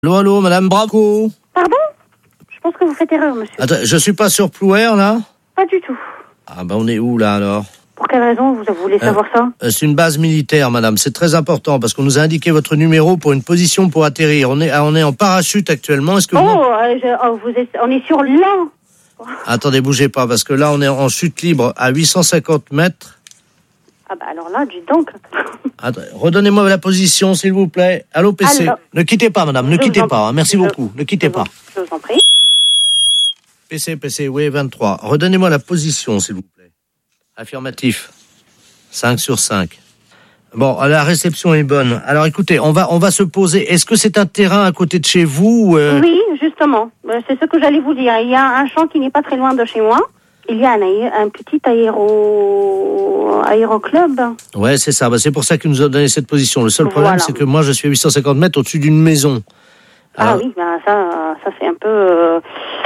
Allô, madame Bravo. Pardon? Je pense que vous faites erreur, monsieur. Attends, je suis pas sur Plouer, là? Pas du tout. Ah, on est où, là, alors? Pour quelle raison vous voulez savoir ça? C'est une base militaire, madame. C'est très important, parce qu'on nous a indiqué votre numéro pour une position pour atterrir. On est en parachute actuellement. Est-ce que vous... on est sur l'an. Attendez, bougez pas, parce que là, on est en chute libre à 850 mètres. Ah bah alors là, dis donc. Attends, redonnez-moi la position, s'il vous plaît. Allô, PC. Alors, ne quittez pas, madame, ne quittez pas. Hein. Merci beaucoup. Ne quittez pas. Je vous en prie. PC, oui, 23. Redonnez-moi la position, s'il vous plaît. Affirmatif. 5 sur 5. Bon, la réception est bonne. Alors, écoutez, on va se poser. Est-ce que c'est un terrain à côté de chez vous Oui, justement. C'est ce que j'allais vous dire. Il y a un champ qui n'est pas très loin de chez moi. Il y a un petit aéroclub. Ouais, c'est ça. C'est pour ça qu'il nous a donné cette position. Le seul problème, c'est que moi, je suis à 850 mètres au-dessus d'une maison. Alors... Ah oui, ça c'est un peu...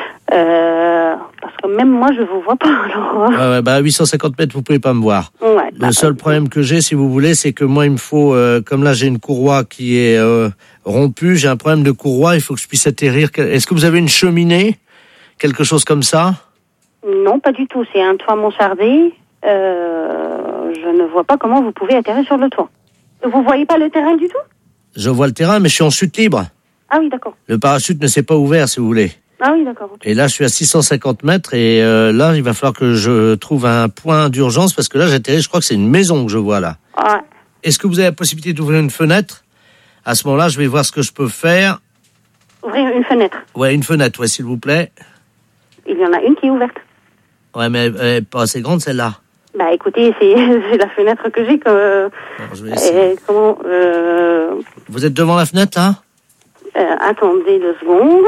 parce que même moi, je vous vois pas. Alors... à 850 mètres, vous pouvez pas me voir. Ouais, le seul problème que j'ai, si vous voulez, c'est que moi, il me faut... comme là, j'ai une courroie qui est rompue, j'ai un problème de courroie, il faut que je puisse atterrir. Est-ce que vous avez une cheminée? Quelque chose comme ça? Non, pas du tout. C'est un toit mansardé. Je ne vois pas comment vous pouvez atterrir sur le toit. Vous voyez pas le terrain du tout? Je vois le terrain, mais je suis en chute libre. Ah oui, d'accord. Le parachute ne s'est pas ouvert, si vous voulez. Ah oui, d'accord. Okay. Et là, je suis à 650 mètres et là, il va falloir que je trouve un point d'urgence parce que là, j'atterris, je crois que c'est une maison que je vois là. Ouais. Est-ce que vous avez la possibilité d'ouvrir une fenêtre? À ce moment-là, je vais voir ce que je peux faire. Ouvrir une fenêtre? Ouais, une fenêtre, ouais, s'il vous plaît. Il y en a une qui est ouverte. Ouais, mais elle est pas assez grande, celle-là. Bah, écoutez, c'est la fenêtre que j'ai que... Bon, je vais essayer. Vous êtes devant la fenêtre, là? Attendez 2 secondes.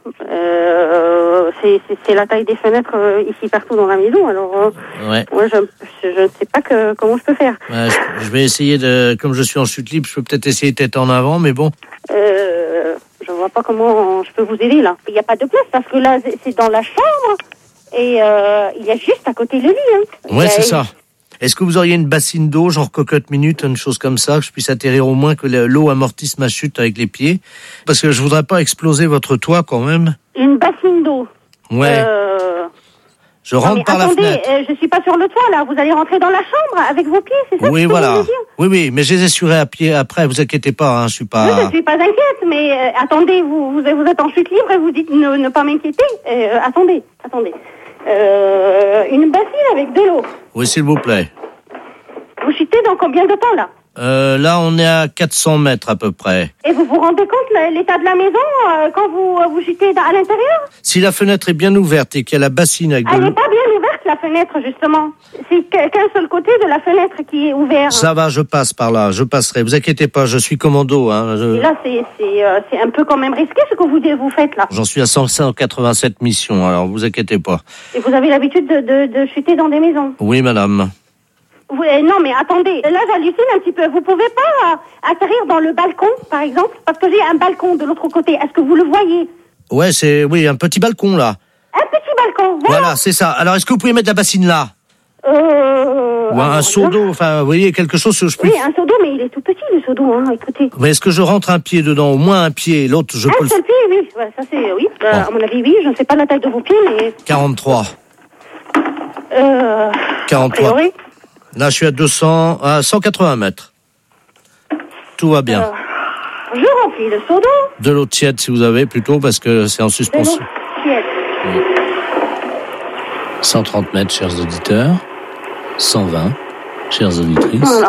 C'est la taille des fenêtres ici partout dans la maison. Alors, ouais. Moi, je ne sais pas comment je peux faire. Ouais, je vais essayer de... Comme je suis en chute libre, je peux peut-être essayer tête en avant, mais bon. Je vois pas comment je peux vous aider, là. Il n'y a pas de place, parce que là, c'est dans la chambre, et il y a juste à côté le lit. Hein. Ouais, c'est ça. Est-ce que vous auriez une bassine d'eau, genre cocotte minute, une chose comme ça, que je puisse atterrir au moins, que l'eau amortisse ma chute avec les pieds? Parce que je voudrais pas exploser votre toit quand même. Une bassine d'eau? Ouais. Je rentre par la fenêtre. Attendez, je suis pas sur le toit, là. Vous allez rentrer dans la chambre avec vos pieds, c'est ça? Oui, voilà. Oui, mais je les assurerai à pied après, vous inquiétez pas, hein, je suis pas... Je suis pas inquiète, mais attendez, vous êtes en chute libre et vous dites ne pas m'inquiéter. Attendez. Une bassine avec de l'eau. Oui, s'il vous plaît. Vous chutez dans combien de temps, là? Là, on est à 400 mètres à peu près. Et vous vous rendez compte l'état de la maison quand vous chutez à l'intérieur? Si la fenêtre est bien ouverte et qu'il y a la bassine avec de l'eau... Elle n'est pas bien ouverte, la fenêtre, justement. C'est qu'un seul côté de la fenêtre qui est ouvert. Ça va, je passe par là, je passerai. Vous inquiétez pas, je suis commando. Hein, Et là, c'est un peu quand même risqué ce que vous faites, là. J'en suis à 187 missions, alors vous inquiétez pas. Et vous avez l'habitude de chuter dans des maisons? Oui, madame. Non, mais attendez, là j'hallucine un petit peu. Vous pouvez pas atterrir dans le balcon, par exemple? Parce que j'ai un balcon de l'autre côté. Est-ce que vous le voyez? Ouais, un petit balcon, là. Un petit balcon, voilà, c'est ça. Alors, est-ce que vous pouvez mettre la bassine là? Ou un seau d'eau, enfin, vous voyez, quelque chose que je peux... Oui, un seau d'eau, mais il est tout petit, le seau d'eau, hein, écoutez. Mais est-ce que je rentre un pied dedans, au moins un pied, l'autre, je peux... Un seul pied, oui, ouais, ça c'est, oui. Bon. À mon avis, oui, je ne sais pas la taille de vos pieds, mais... 43. 43. Là, je suis à 180 mètres. Tout va bien. Je remplis le seau d'eau. De l'eau tiède, si vous avez, plutôt, parce que c'est en suspension. De l'eau tiède. Oui. 130 mètres, chers auditeurs. 120, chères auditrices. Voilà.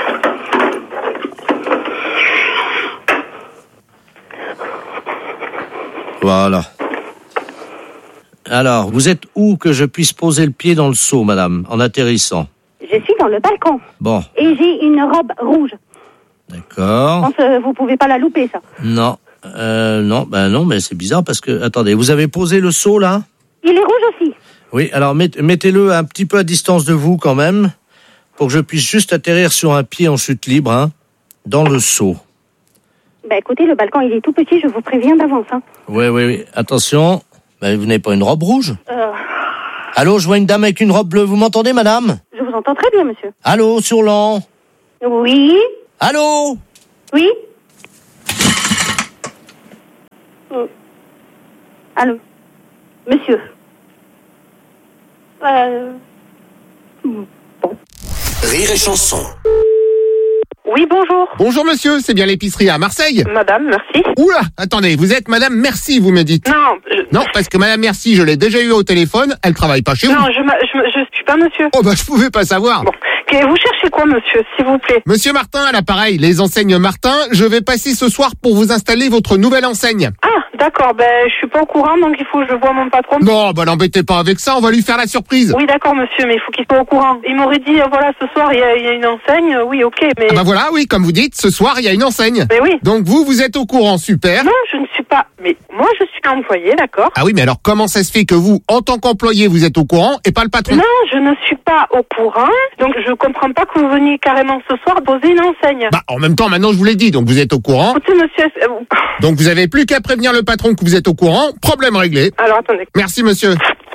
Voilà. Alors, vous êtes où que je puisse poser le pied dans le seau, madame, en atterrissant? Je suis dans le balcon. Bon. Et j'ai une robe rouge. D'accord. Je pense que vous pouvez pas la louper, ça. Non. Non, mais c'est bizarre parce que... Attendez, vous avez posé le seau, là? Il est rouge aussi. Oui, alors mettez-le un petit peu à distance de vous, quand même, pour que je puisse juste atterrir sur un pied en chute libre, hein, dans le seau. Ben, écoutez, le balcon, il est tout petit, je vous préviens d'avance, hein. Oui. Attention. Ben, vous n'avez pas une robe rouge? Allô, je vois une dame avec une robe bleue. Vous m'entendez, madame? Je vous entends très bien, monsieur. Allô, sur l'an? Oui. Allô? Oui. Allô? Monsieur? Rire et chanson. Oui, bonjour. Bonjour monsieur, c'est bien l'épicerie à Marseille? Madame, merci. Oula, attendez, vous êtes madame Merci, vous me dites? Non, Non, parce que madame Merci, je l'ai déjà eu au téléphone, elle travaille pas chez vous. non, je suis pas monsieur. Oh bah je pouvais pas savoir. Bon. Vous cherchez quoi, monsieur, s'il vous plaît? Monsieur Martin, à l'appareil, les enseignes Martin, je vais passer ce soir pour vous installer votre nouvelle enseigne. Ah, d'accord, je suis pas au courant, donc il faut que je voie mon patron. Non, bah l'embêtez pas avec ça, on va lui faire la surprise. Oui, d'accord, monsieur, mais il faut qu'il soit au courant. Il m'aurait dit, voilà, ce soir, il y a une enseigne, oui, ok, mais... Ah bah voilà, oui, comme vous dites, ce soir, il y a une enseigne. Mais oui. Donc vous êtes au courant, super. Non, je ne suis pas... Mais moi, je suis employée, d'accord? Ah oui, mais alors comment ça se fait que vous, en tant qu'employé, vous êtes au courant et pas le patron? Non, je ne suis pas au courant, donc je comprends pas que vous veniez carrément ce soir poser une enseigne. Bah en même temps, maintenant je vous l'ai dit, donc vous êtes au courant. Écoutez, monsieur... Donc vous avez plus qu'à prévenir le patron que vous êtes au courant, problème réglé. Alors, attendez. Merci monsieur.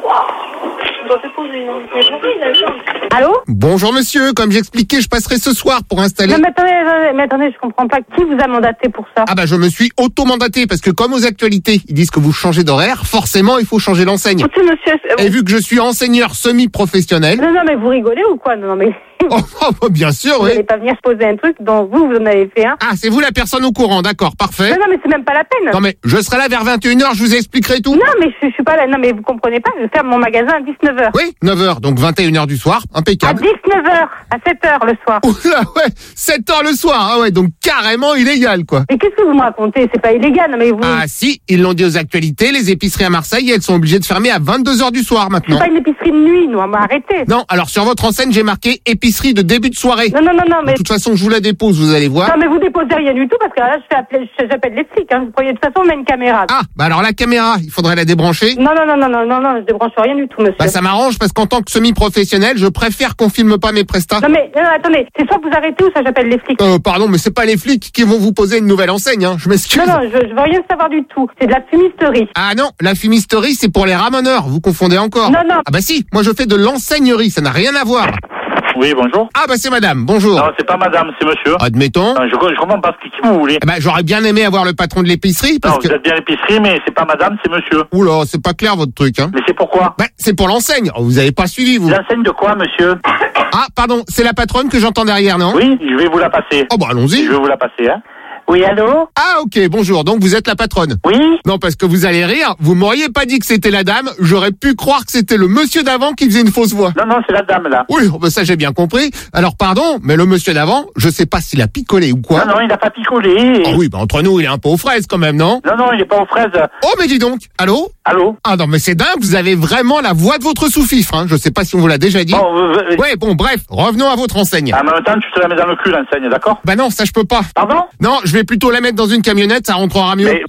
Je dois déposer une enseigne. Allô? Bonjour monsieur, comme j'expliquais, je passerai ce soir pour installer... Non, mais attendez, je comprends pas. Qui vous a mandaté pour ça? Ah bah je me suis auto-mandaté parce que comme aux actualités, ils disent que vous changez d'horaire, forcément il faut changer l'enseigne. Écoutez, monsieur... Et vu que je suis enseigneur semi-professionnel... Non, mais vous rigolez ou quoi? Non, mais... Oh, bien sûr, Vous oui. n'allez pas venir poser un truc dont vous en avez fait un. Ah, c'est vous la personne au courant, d'accord, parfait. Non, mais c'est même pas la peine. Non mais je serai là vers 21h, je vous expliquerai tout. Non, mais je suis pas là. Non, mais vous comprenez pas, je ferme mon magasin à 19h. Oui, 9h, donc 21h du soir, À impeccable. 19h, à 7h le soir. Oula, ouais, 7h le soir, ah ouais, donc carrément illégal, quoi. Mais qu'est-ce que vous me racontez? C'est pas illégal, non, mais vous... Ah si, ils l'ont dit aux actualités, les épiceries à Marseille, elles sont obligées de fermer à 22h du soir maintenant. C'est pas une épicerie de nuit, nous, arrêtez. Non, alors sur votre enseigne, j'ai marqué épicerie de début de soirée. Non, mais... De toute façon, je vous la dépose, vous allez voir. Non, mais vous déposez rien du tout, parce que là, j'appelle les flics, hein. Vous croyez, de toute façon, on a une caméra. Ah, bah alors la caméra, il faudrait la débrancher. Non, je débranche rien du tout, monsieur. Bah ça m'arrange parce qu'en tant que semi-professionnel, je préfère qu'on filme pas mes prestats. Non, mais, attendez, c'est soit vous arrêtez ou ça j'appelle les flics. Pardon, mais c'est pas les flics qui vont vous poser une nouvelle enseigne, hein. Je m'excuse. Non, je veux rien savoir du tout. C'est de la fumisterie. Ah non, la fumisterie, c'est pour les ramoneurs, vous confondez encore. Non. Ah bah si, moi je fais de l'enseignerie, ça n'a rien à voir. Oui, bonjour. Ah bah c'est madame, bonjour. Non, c'est pas madame, c'est monsieur. Admettons. Non, je comprends pas ce que vous voulez. Eh ben, j'aurais bien aimé avoir le patron de l'épicerie parce Non, que... vous êtes bien à l'épicerie, mais c'est pas madame, c'est monsieur. Oula, c'est pas clair votre truc, hein. Mais c'est pourquoi? Bah, c'est pour l'enseigne. Oh, vous avez pas suivi, vous. L'enseigne de quoi, monsieur? Ah, pardon, c'est la patronne que j'entends derrière, non? Oui, je vais vous la passer. Oh bah allons-y. Je vais vous la passer, hein. Oui, allô? Ah ok, bonjour, donc vous êtes la patronne. Oui? Non, parce que vous allez rire, vous m'auriez pas dit que c'était la dame, j'aurais pu croire que c'était le monsieur d'avant qui faisait une fausse voix. Non, c'est la dame, là. Oui, oh, bah, ça j'ai bien compris. Alors pardon, mais le monsieur d'avant, je sais pas s'il a picolé ou quoi. Non, il n'a pas picolé. Oh oui, bah entre nous, il est un peu aux fraises quand même, non? Non, il est pas aux fraises. Oh mais dis donc, allô? Allô? Ah non mais c'est dingue, vous avez vraiment la voix de votre sous-fifre, hein. Je sais pas si on vous l'a déjà dit. Bon, Ouais, bon, bref, revenons à votre enseigne. en même temps, tu te la mets dans le cul, l'enseigne, d'accord? Bah non, ça je peux pas. Pardon? Non, je vais plutôt la mettre dans une camionnette, ça rentrera mieux. Mais...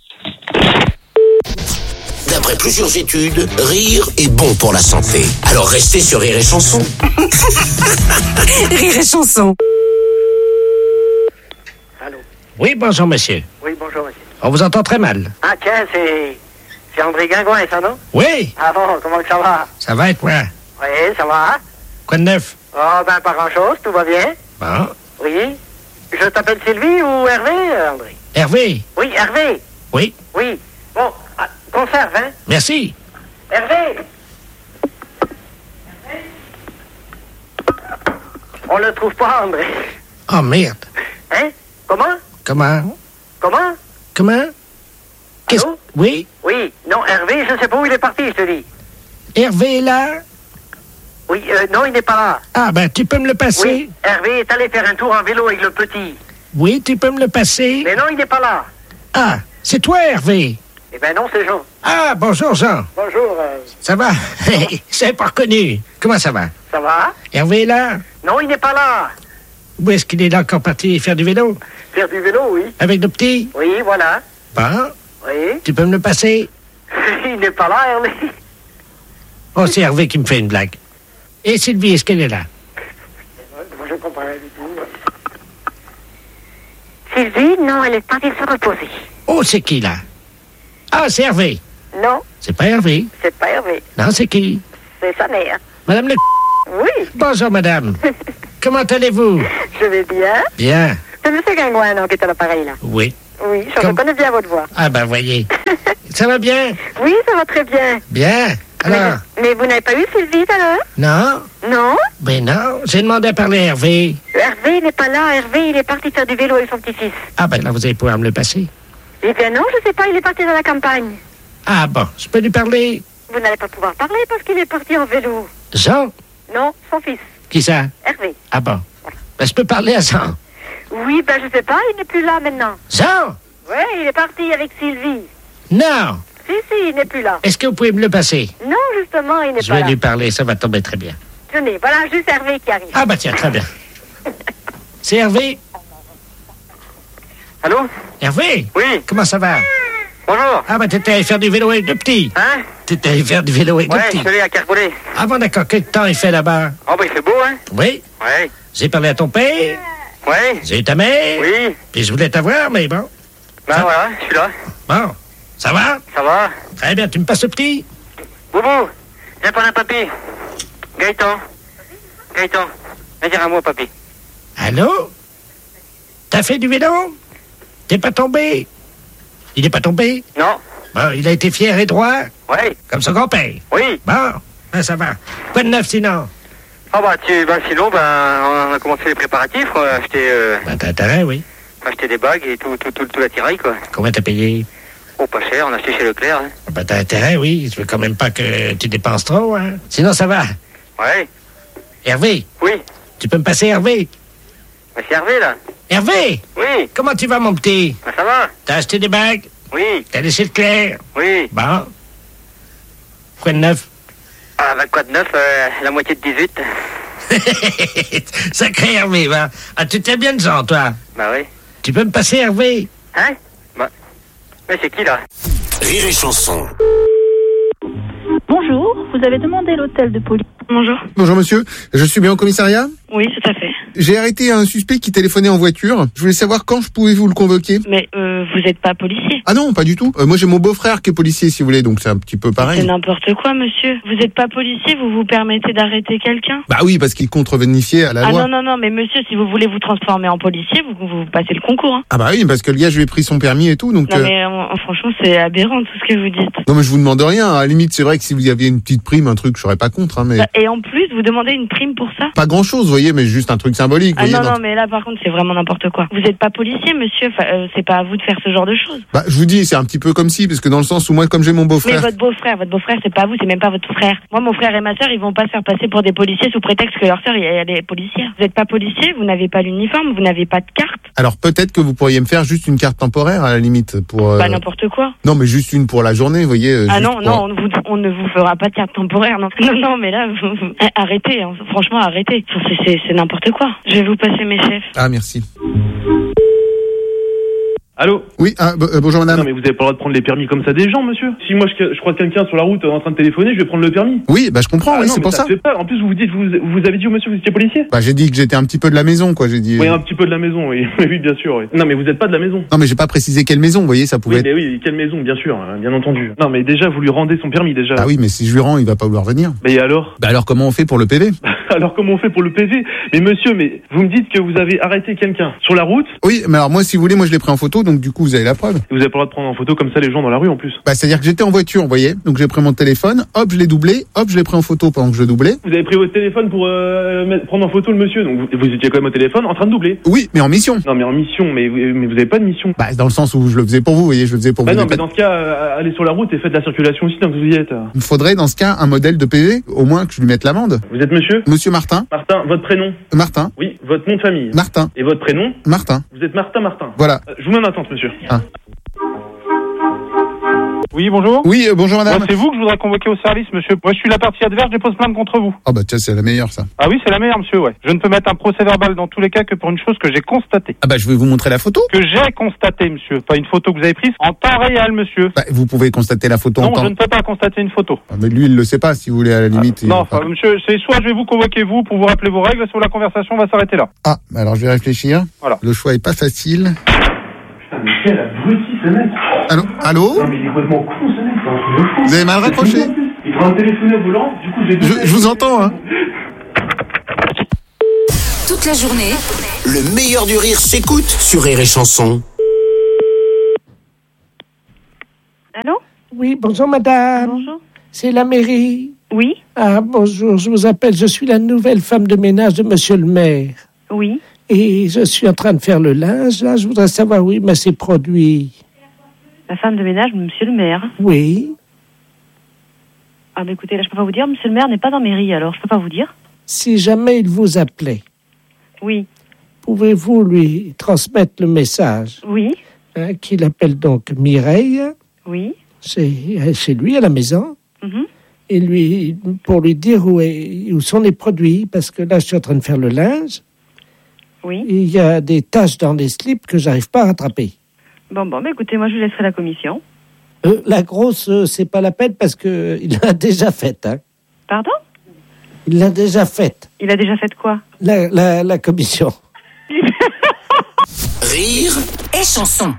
D'après plusieurs études, rire est bon pour la santé. Alors restez sur Rire et Chanson. Rire et chanson. Oui, bonjour, monsieur. Oui, bonjour, monsieur. On vous entend très mal. Ah, tiens, c'est André Guingouin, ça, non? Oui, Ah bon, comment ça va? ça va être moi. Oui, ça va. Quoi de neuf? Oh, ben, pas grand-chose, tout va bien. Bon. Oui. Je t'appelle Sylvie ou Hervé, André? Hervé? Oui, Hervé. Oui, Oui. Bon, conserve, hein? merci. Hervé! On le trouve pas, André. Oh, merde. Hein? Comment? Comment? Qu'est-ce... Allô? Oui, Oui. Non, Hervé, je sais pas où il est parti, je te dis. Hervé est là? Oui, non, il n'est pas là. Ah, ben, tu peux me le passer? Oui, Hervé est allé faire un tour en vélo avec le petit. Oui, tu peux me le passer? Mais non, il n'est pas là. Ah, c'est toi, Hervé? Eh ben non, c'est Jean. Ah, bonjour, Jean. Bonjour, Ça va? C'est pas reconnu. Comment ça va? ça va? Hervé est là? Non, il n'est pas là. Où est-ce qu'il est là encore parti faire du vélo? Faire du vélo, oui. Avec le petit? Oui, voilà. Bon, Oui. tu peux me le passer? Il n'est pas là, Hervé. Oh, c'est Hervé qui me fait une blague. Et Sylvie, est-ce qu'elle est là? Je comprends rien du tout. Sylvie, non, elle est partie se reposer. Oh, c'est qui, là? Ah, c'est Hervé. Non, C'est pas Hervé. c'est pas Hervé. Non, c'est qui? C'est sa mère. Madame le... Oui, Bonjour, madame. Comment allez-vous? je vais bien. Bien. C'est M. Guingouin, non, qui est à l'appareil, là. Oui. Oui, je reconnais bien votre voix. Ah, ben, voyez. ça va bien? Oui, ça va très bien. Bien. Alors? Mais vous n'avez pas eu Sylvie tout à l'heure? Non? Non? Ben non, j'ai demandé à parler à Hervé. Hervé n'est pas là. Hervé, il est parti faire du vélo avec son petit-fils. Ah ben là, vous allez pouvoir me le passer. Eh bien non, je sais pas, il est parti dans la campagne. Ah bon, je peux lui parler? Vous n'allez pas pouvoir parler parce qu'il est parti en vélo. Jean? Non, son fils. Qui ça? Hervé. Ah bon. Ben je peux parler à Jean. Oui, ben je sais pas, il n'est plus là maintenant. Jean? Ouais, il est parti avec Sylvie. Non. Si, il n'est plus là. Est-ce que vous pouvez me le passer? Non, justement, il n'est Je pas vais là. lui parler, ça va tomber très bien. Tenez, voilà juste Hervé qui arrive. Ah bah tiens, très bien. C'est Hervé? Allô? Hervé? Oui. Comment ça va? Bonjour. Ah bah t'étais allé faire du vélo avec deux petits. Hein? T'étais allé faire du vélo avec deux Ouais, petits. je suis allé à Cargolais. Ah bon, d'accord. Quel temps il fait là-bas? Oh, bah il fait beau, hein? Oui. Ouais. J'ai parlé à ton père. Ouais. J'ai eu ta mère. Oui. Puis je voulais t'avoir, mais bon. Ben voilà, je suis là. Bon. Ça va? Ça va? Très bien. Tu me passes le petit? Boubou, viens prendre un papier. Gaëtan. Viens dire un mot, papy. Allô? T'as fait du vélo? T'es pas tombé? Il n'est pas tombé? Non. Bon, il a été fier et droit? Ouais. Comme son grand-père? Oui. Bon, ben ça va. Quoi de neuf sinon? Ah sinon, on a commencé les préparatifs. On a acheté, T'as intérêt, oui. acheté des bagues et tout l'attirail, quoi. Combien t'as payé? Oh, pas cher, on a acheté chez Leclerc, hein. Ben t'as intérêt, oui. Je veux quand même pas que tu dépenses trop, hein. Sinon, ça va. Ouais. Hervé? Oui. Tu peux me passer Hervé? Ben, c'est Hervé, là. Hervé? Oui. Comment tu vas, mon petit? Ben, ça va? T'as acheté des bagues? Oui. T'as laissé le clair? Oui. Bon. Quoi de neuf? Ah, ben, quoi de neuf? La moitié de 18. Sacré Hervé, va. Ah, tu t'es bien de gens, toi. Bah oui. Tu peux me passer Hervé? Hein? Bah. Mais c'est qui, là? Rire et chanson. Bonjour, vous avez demandé l'hôtel de police. Bonjour. Bonjour monsieur, je suis bien au commissariat? Oui, tout à fait. J'ai arrêté un suspect qui téléphonait en voiture. Je voulais savoir quand je pouvais vous le convoquer. Mais vous n'êtes pas policier. Ah non, pas du tout. Moi j'ai mon beau-frère qui est policier si vous voulez, donc c'est un petit peu pareil. C'est n'importe quoi, monsieur. Vous n'êtes pas policier, vous vous permettez d'arrêter quelqu'un? Bah oui, parce qu'il contrevenifiait à la loi. Non, mais monsieur, si vous voulez vous transformer en policier, vous passez le concours. Hein. Ah bah oui, parce que le gars, je lui ai pris son permis et tout, donc... Non mais franchement, c'est aberrant tout ce que vous dites. Non mais je vous demande rien. À la limite, c'est vrai que si vous aviez une petite prime, un truc, je serais pas contre, hein, mais... Et en plus, vous demandez une prime pour ça? Pas grand-chose, vous voyez, mais juste un truc symbolique. Ah vous voyez, non, mais là, par contre, c'est vraiment n'importe quoi. Vous n'êtes pas policier, monsieur. C'est pas à vous de faire ce genre de choses. Bah, je vous dis, c'est un petit peu comme si, parce que dans le sens où moi, comme j'ai mon Mais beau-frère... votre beau-frère, c'est pas vous, c'est même pas votre frère. Moi, mon frère et ma sœur, ils vont pas se faire passer pour des policiers sous prétexte que leur sœur, elle est policière. Vous n'êtes pas policier, vous n'avez pas l'uniforme, vous n'avez pas de carte. Alors peut-être que vous pourriez me faire juste une carte temporaire, à la limite, pour... Bah, n'importe quoi. Non, mais juste une pour la journée, vous voyez. Ah juste non, on ne vous fera pas de carte temporaire, non. Non, mais là, arrêtez, hein. Franchement, arrêtez. C'est n'importe quoi. Je vais vous passer mes chefs. Ah, merci. Allô? Oui, bonjour madame. Non mais vous avez pas le droit de prendre les permis comme ça des gens, monsieur. Si moi je croise quelqu'un sur la route en train de téléphoner, je vais prendre le permis. Oui, bah je comprends, oui, non, c'est pour ça. Se fait pas. En plus vous dites, vous avez dit au monsieur que vous étiez policier? Bah j'ai dit que j'étais un petit peu de la maison, quoi, j'ai dit. Oui, un petit peu de la maison, oui. Oui, bien sûr, oui. Non mais vous êtes pas de la maison. Non mais j'ai pas précisé quelle maison, vous voyez, ça pouvait Oui, être... mais oui, quelle maison, bien sûr, bien entendu. Non mais déjà, vous lui rendez son permis, déjà. Ah oui, mais si je lui rends, il va pas vouloir venir. Mais alors? Bah alors comment on fait pour le PV? Alors comment on fait pour le PV? Mais monsieur, mais vous me dites que vous avez arrêté quelqu'un sur la route? Oui, mais alors moi, si vous voulez, moi je l'ai pris en photo, donc du coup vous avez la preuve. Et vous avez pas le droit de prendre en photo comme ça les gens dans la rue en plus? Bah c'est-à-dire que j'étais en voiture, vous voyez, donc j'ai pris mon téléphone, hop, je l'ai doublé, hop, je l'ai pris en photo pendant que je le doublais. Vous avez pris votre téléphone pour prendre en photo le monsieur, donc vous étiez quand même au téléphone en train de doubler? Oui, mais en mission. Non mais en mission, mais vous avez pas de mission. Bah dans le sens où je le faisais pour vous, vous voyez, je le faisais pour vous. Non, mais dans ce cas, allez sur la route et faites de la circulation aussi tant que vous y êtes. Il me faudrait dans ce cas un modèle de PV, au moins que je lui mette l'amende. Vous êtes monsieur? Monsieur Martin. Martin, votre prénom? Martin. Oui, votre nom de famille? Martin. Et votre prénom? Martin. Vous êtes Martin. Voilà. Je vous mets en attente, monsieur. Ah. Oui, bonjour. Oui, bonjour madame. C'est vous que je voudrais convoquer au service, monsieur. Moi, je suis la partie adverse, je pose plainte contre vous. Oh bah tiens, c'est la meilleure ça. Ah oui, c'est la meilleure, monsieur, ouais. Je ne peux mettre un procès verbal dans tous les cas que pour une chose que j'ai constatée. Ah bah je vais vous montrer la photo. Que j'ai constatée, monsieur. Pas une photo que vous avez prise en temps réel, monsieur. Bah vous pouvez constater la photo en temps... Non, je ne peux pas constater une photo. Ah, mais lui, il le sait pas, si vous voulez, à la limite. Non, monsieur, c'est soit je vais vous convoquer vous pour vous rappeler vos règles, soit la conversation va s'arrêter là. Ah, alors je vais réfléchir. Voilà. Le choix est pas facile. Putain, mais quel abruti, ce mec. Allô? Non, mais il est complètement con, ce mec. Vous avez mal raccroché? Il prend un téléphone au volant, du coup je vous entends, hein. Toute la journée, Le meilleur du rire s'écoute sur Rire et chanson. Allô? Oui, bonjour madame. Bonjour. C'est la mairie. Oui. Ah, bonjour, je vous appelle. Je suis la nouvelle femme de ménage de monsieur le maire. Oui. Et je suis en train de faire le linge. Là, je voudrais savoir où il met ses produits. La femme de ménage, monsieur le maire. Oui. Ah, bah écoutez, là, je peux pas vous dire. Monsieur le maire n'est pas dans mairie, alors je peux pas vous dire. Si jamais il vous appelait, Oui. pouvez-vous lui transmettre le message Oui. qu'il appelle donc Mireille, Oui. chez lui à la maison, Mhm. et pour lui dire où sont les produits, parce que là, je suis en train de faire le linge. Oui. Et il y a des taches dans les slips que j'arrive pas à rattraper. Bon, bah écoutez, moi, je lui laisserai la commission. La grosse, c'est pas la peine parce que il l'a déjà faite. Hein. Pardon? Il l'a déjà faite. Il a déjà fait quoi? La commission. Rire et chanson.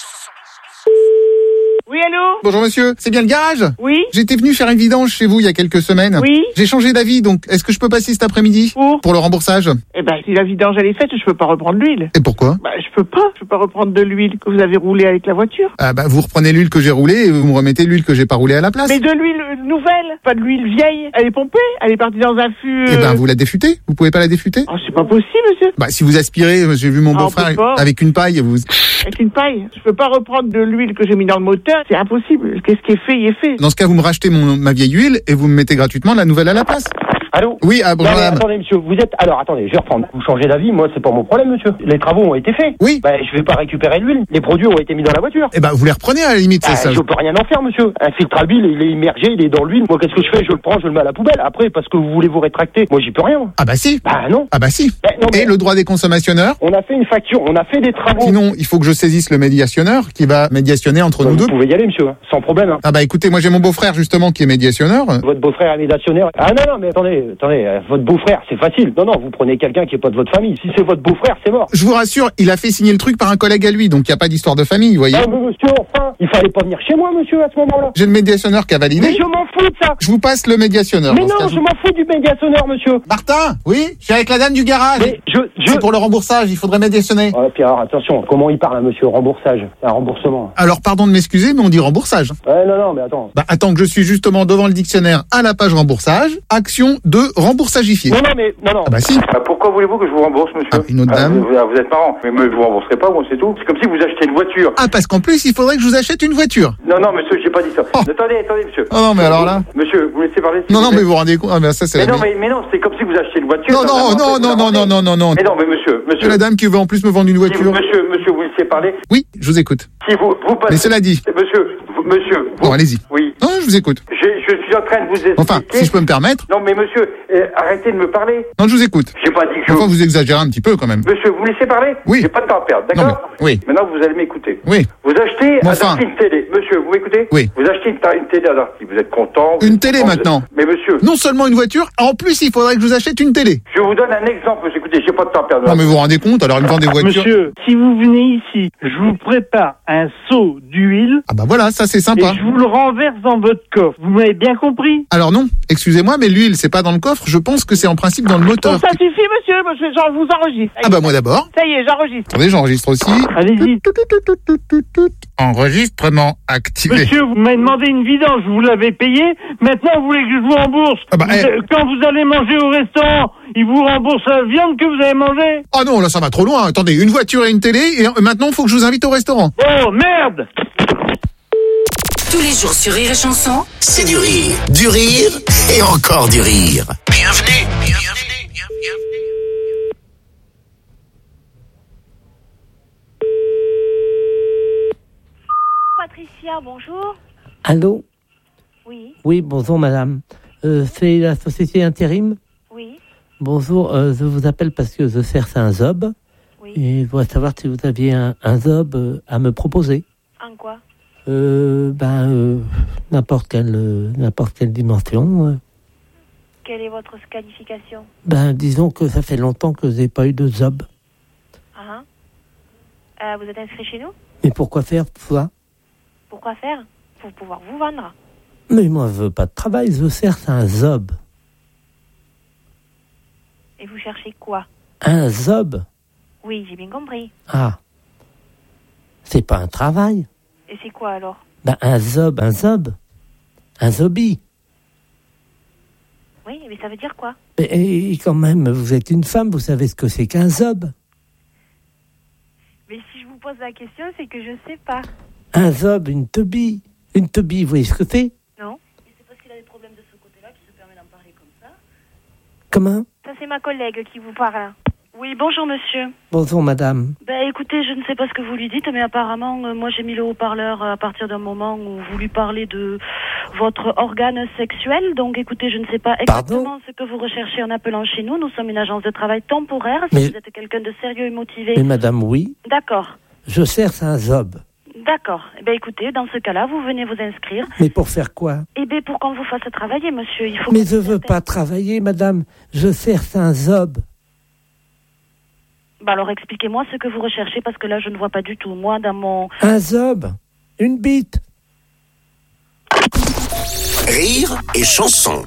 Oui, allô? Bonjour monsieur, c'est bien le garage? Oui. J'étais venu faire une vidange chez vous il y a quelques semaines. Oui. J'ai changé d'avis, donc est-ce que je peux passer cet après-midi? Pour le remboursage? Eh ben, si la vidange elle est faite, je peux pas reprendre l'huile. Et pourquoi? Bah, je peux pas reprendre de l'huile que vous avez roulée avec la voiture. Ah bah vous reprenez l'huile que j'ai roulée et vous me remettez l'huile que j'ai pas roulée à la place. Mais de l'huile nouvelle, pas de l'huile vieille. Elle est pompée, elle est partie dans un fût. Eh ben vous la défutez? Vous pouvez pas la défuter? Oh, c'est pas possible, monsieur. Bah si vous aspirez, j'ai vu mon Ah, on beau-frère peut pas. avec une paille, vous... Avec une paille. Je peux pas reprendre de l'huile que j'ai mis dans le moteur. C'est impossible. Qu'est-ce qui est fait, il est fait. Dans ce cas, vous me rachetez ma vieille huile et vous me mettez gratuitement la nouvelle à la place. Allô? Oui, ah, bonjour Non, mais madame. attendez, monsieur, vous êtes... Alors, attendez, je vais reprendre. Vous changez d'avis, moi, c'est pas mon problème, monsieur. Les travaux ont été faits. Oui. Bah, je vais pas récupérer l'huile. Les produits ont été mis dans la voiture. Eh ben, vous les reprenez à la limite, c'est ça. Je peux rien en faire, monsieur. Un filtre à huile, il est immergé, il est dans l'huile. Moi, qu'est-ce que je fais? Je le prends, je le mets à la poubelle. Après, parce que vous voulez vous rétracter. Moi, j'y peux rien. Ah bah si. Bah non. Ah bah si. Non, mais... Et le droit des consommateurs? On a fait une facture, on a fait des travaux. Sinon, il faut que je saisisse le médiationneur qui va médiationner entre nous deux. Vous pouvez y aller, monsieur, sans problème. Hein. Ah bah écoutez, moi j'ai mon beau-frère justement qui est médiationneur. Votre beau-frère est médiationnaire. Ah non, mais attendez, votre beau-frère, c'est facile. Non, vous prenez quelqu'un qui est pas de votre famille. Si c'est votre beau-frère, c'est mort. Je vous rassure, il a fait signer le truc par un collègue à lui, donc il n'y a pas d'histoire de famille, vous voyez. Ah mais monsieur, enfin, il fallait pas venir chez moi, monsieur, à ce moment-là. J'ai le médiationneur qui a validé. Mais je m'en fous de ça. Je vous passe le médiationneur. Mais non, je m'en fous du médiationneur, monsieur. Martin, oui, je suis avec la dame du garage. Mais C'est pour le remboursage, il faudrait médiationner. Oh, puis alors, attention, comment il parle, monsieur, remboursage. C'est un remboursement. Alors pardon de m'excuser, mais on dit remboursage. Ouais, non, mais attends. Bah attends que je suis justement devant le dictionnaire à la page remboursage, action de remboursagifier. Non, mais non. Ah bah si. Pourquoi voulez-vous que je vous rembourse, monsieur? Ah, une autre dame. Vous êtes marrant. Mais vous rembourserez pas, moi, c'est tout. C'est comme si vous achetez une voiture. Ah, parce qu'en plus, il faudrait que je vous achète une voiture. Non, monsieur, j'ai pas dit ça. Oh. Attendez, monsieur. Oh non, mais alors là. Monsieur, vous me laissez parler. Non, mais vous vous rendez compte. Ah, mais ça, c'est mais non, c'est comme si vous achetiez une voiture. Non. Mais non, mais monsieur. C'est la dame qui veut en plus me vendre une voiture. Monsieur, vous me laissez parler. Oui, je vous écoute. Si vous passez. Mais cela dit. Monsieur. Bon, allez-y. Oui. Non, je vous écoute. Je suis en train de vous expliquer. Enfin, si je peux me permettre. Non, mais monsieur, arrêtez de me parler. Non, je vous écoute. J'ai pas dit que Enfin, vous exagérez un petit peu quand même. Monsieur, vous me laissez parler? Oui. J'ai pas de temps à perdre, d'accord? Non, mais... Oui. Maintenant, vous allez m'écouter. Oui. Vous achetez Enfin. une télé. Monsieur, vous m'écoutez? Oui. Vous achetez une télé à Darty. Vous êtes content? Une télé maintenant. Mais monsieur. Non seulement une voiture, en plus, il faudrait que je vous achète une télé. Je vous donne un exemple, monsieur. Écoutez, j'ai pas de temps à perdre. Non, mais vous vous rendez compte, alors il me vend des voitures. Monsieur, si vous venez ici, je vous prépare un seau d'huile. Ah bah voilà, ça c'est sympa. Et je vous le renverse dans votre coffre. Vous m'avez bien compris? Alors non, excusez-moi, mais l'huile, c'est pas dans le coffre, je pense que c'est en principe dans le moteur. Bon, ça suffit, monsieur, moi, je vous enregistre. Ah bah moi d'abord. Ça y est, j'enregistre. Attendez, j'enregistre aussi. Allez-y. Enregistrement activé. Monsieur, vous m'avez demandé une vidange, vous l'avez payé. Maintenant, vous voulez que je vous rembourse. Ah bah, Quand vous allez manger au restaurant, ils vous remboursent la viande que vous avez mangée. Oh non, là ça va trop loin. Attendez, une voiture et une télé, et maintenant il faut que je vous invite au restaurant. Oh merde! Tous les jours sur Rire et Chanson, c'est du rire et encore du rire. Bienvenue. Patricia, bonjour. Allô? Oui. Oui, bonjour madame. C'est la société Intérim? Oui. Bonjour, je vous appelle parce que je cherche un job. Oui. Et je voudrais savoir si vous aviez un job à me proposer. En quoi? N'importe quelle dimension. Quelle est votre qualification? Disons que ça fait longtemps que je n'ai pas eu de job. Vous êtes inscrit chez nous? Mais pourquoi faire ça? Pourquoi faire? Pour pouvoir vous vendre. Mais moi, je veux pas de travail, je cherche un job. Et vous cherchez quoi? Un job? Oui, j'ai bien compris. Ah. C'est pas un travail. Et c'est quoi alors? Un zob. Un zobi. Oui, mais ça veut dire quoi? Et quand même, vous êtes une femme, vous savez ce que c'est qu'un zob? Mais si je vous pose la question, c'est que je sais pas. Un zob, une teubie. Une teubie, vous voyez ce que c'est? Non. Et c'est parce qu'il a des problèmes de ce côté-là qu'il se permet d'en parler comme ça. Comment? Ça, c'est ma collègue qui vous parle. Oui, bonjour monsieur. Bonjour madame. Écoutez, je ne sais pas ce que vous lui dites, mais apparemment, moi j'ai mis le haut-parleur à partir d'un moment où vous lui parlez de votre organe sexuel. Donc écoutez, je ne sais pas exactement ce que vous recherchez en appelant chez nous. Nous sommes une agence de travail temporaire. Si vous êtes quelqu'un de sérieux et motivé. Mais madame, oui. D'accord. Je cherche un zob. D'accord. Écoutez, dans ce cas-là, vous venez vous inscrire. Mais pour faire quoi? Pour qu'on vous fasse travailler, monsieur. Il faut. Mais je veux pas travailler, madame. Je cherche un zob. Alors expliquez-moi ce que vous recherchez, parce que là je ne vois pas du tout. Moi dans mon... Un zob. Une bite. Rire et chanson.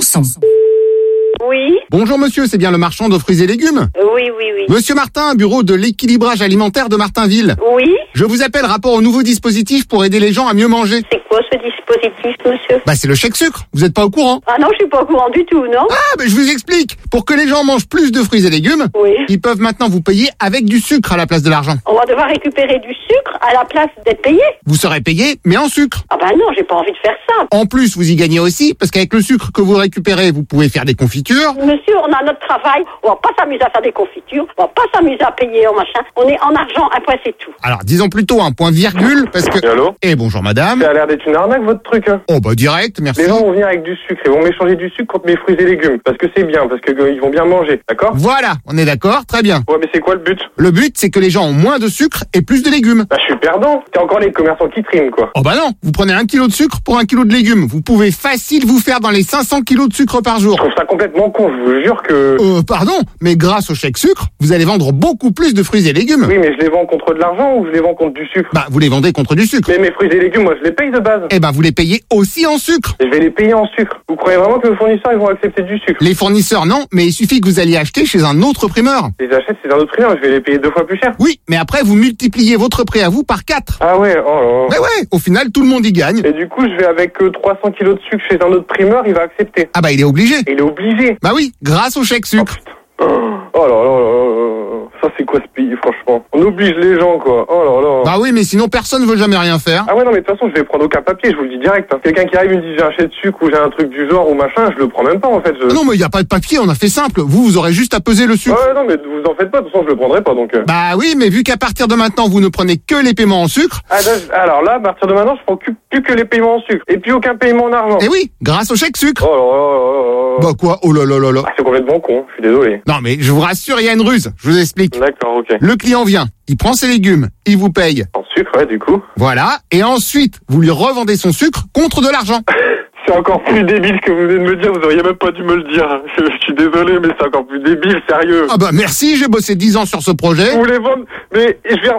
Oui. Bonjour monsieur, c'est bien le marchand de fruits et légumes? Oui. Monsieur Martin, bureau de l'équilibrage alimentaire de Martinville. Oui. Je vous appelle rapport au nouveau dispositif pour aider les gens à mieux manger. C'est quoi ce dispositif, monsieur? C'est le chèque sucre, vous êtes pas au courant? Ah non, je suis pas au courant du tout, non? Je vous explique. Pour que les gens mangent plus de fruits et légumes, ils peuvent maintenant vous payer avec du sucre à la place de l'argent. On va devoir récupérer du sucre à la place d'être payé? Vous serez payé, mais en sucre. Ah non, j'ai pas envie de faire ça. En plus, vous y gagnez aussi, parce qu'avec le sucre que vous récupérez, vous pouvez faire des confitures. Monsieur, on a notre travail, on va pas s'amuser à faire des confitures, on va pas s'amuser à payer en machin, on est en argent, après c'est tout. Alors, disons plutôt un point virgule, parce que... Allô? Bonjour madame. Ça a l'air d'être une arnaque votre truc. Direct, merci. Les gens vont venir avec du sucre, ils vont m'échanger du sucre contre mes fruits et légumes, parce que c'est bien, parce que ils vont bien manger, d'accord? Voilà, on est d'accord, très bien. Ouais, mais c'est quoi le but? Le but, c'est que les gens ont moins de sucre et plus de légumes. Je suis perdant. T'es encore les commerçants qui triment, quoi. Non, vous prenez 1 kilo de sucre pour 1 kilo de légumes. Vous pouvez facile vous faire dans les 500 kilos de sucre par jour. Je trouve ça complètement con, je vous jure que... Pardon, mais grâce au chèque sucre, vous allez vendre beaucoup plus de fruits et légumes. Oui, mais je les vends contre de l'argent ou je les vends contre du sucre? Vous les vendez contre du sucre. Mais mes fruits et légumes, moi, je les paye de base. Vous les payez aussi en sucre. Je vais les payer en sucre. Vous croyez vraiment que les fournisseurs, ils vont accepter du sucre? Les fournisseurs, non, mais il suffit que vous alliez acheter chez un autre primeur. Je les achète chez un autre primeur, je vais les payer 2 fois plus cher. Oui, mais après, vous multipliez votre prix à vous par 4. Ah ouais, oh là là. Mais ouais, au final, tout le monde y gagne. Et du coup, je vais avec 300 kilos de sucre chez un autre primeur, il va accepter. Il est obligé. Il est obligé. Oui, grâce au chèque sucre. Oh là là là là. Ça, c'est quoi ce pays, franchement? On oblige les gens, quoi. Oh là là. Oui, mais sinon, personne ne veut jamais rien faire. Ah ouais, non, mais de toute façon, je vais prendre aucun papier, je vous le dis direct. Quelqu'un qui arrive et me dit j'ai un chèque de sucre ou j'ai un truc du genre ou machin, je le prends même pas, en fait. Non, mais il n'y a pas de papier, on a fait simple. Vous aurez juste à peser le sucre. Ouais, non, mais vous en faites pas, de toute façon, je le prendrai pas, donc... Oui, mais vu qu'à partir de maintenant, vous ne prenez que les paiements en sucre... Alors là, à partir de maintenant, je prends plus que les paiements en sucre. Et puis aucun paiement en argent. Et oui, grâce au chèque sucre. Oh là là là là. Quoi? Oh là là là là. C'est complètement con, je suis désolé. Non, mais je vous rassure, il y a une ruse. Je vous explique. D'accord, ok. Le client vient, il prend ses légumes, il vous paye. En sucre, ouais, du coup. Voilà, et ensuite, vous lui revendez son sucre contre de l'argent. C'est encore plus débile ce que vous venez de me dire, vous auriez même pas dû me le dire. Je suis désolé, mais c'est encore plus débile, sérieux. Merci, j'ai bossé 10 ans sur ce projet. Vous voulez vendre, mais je vais...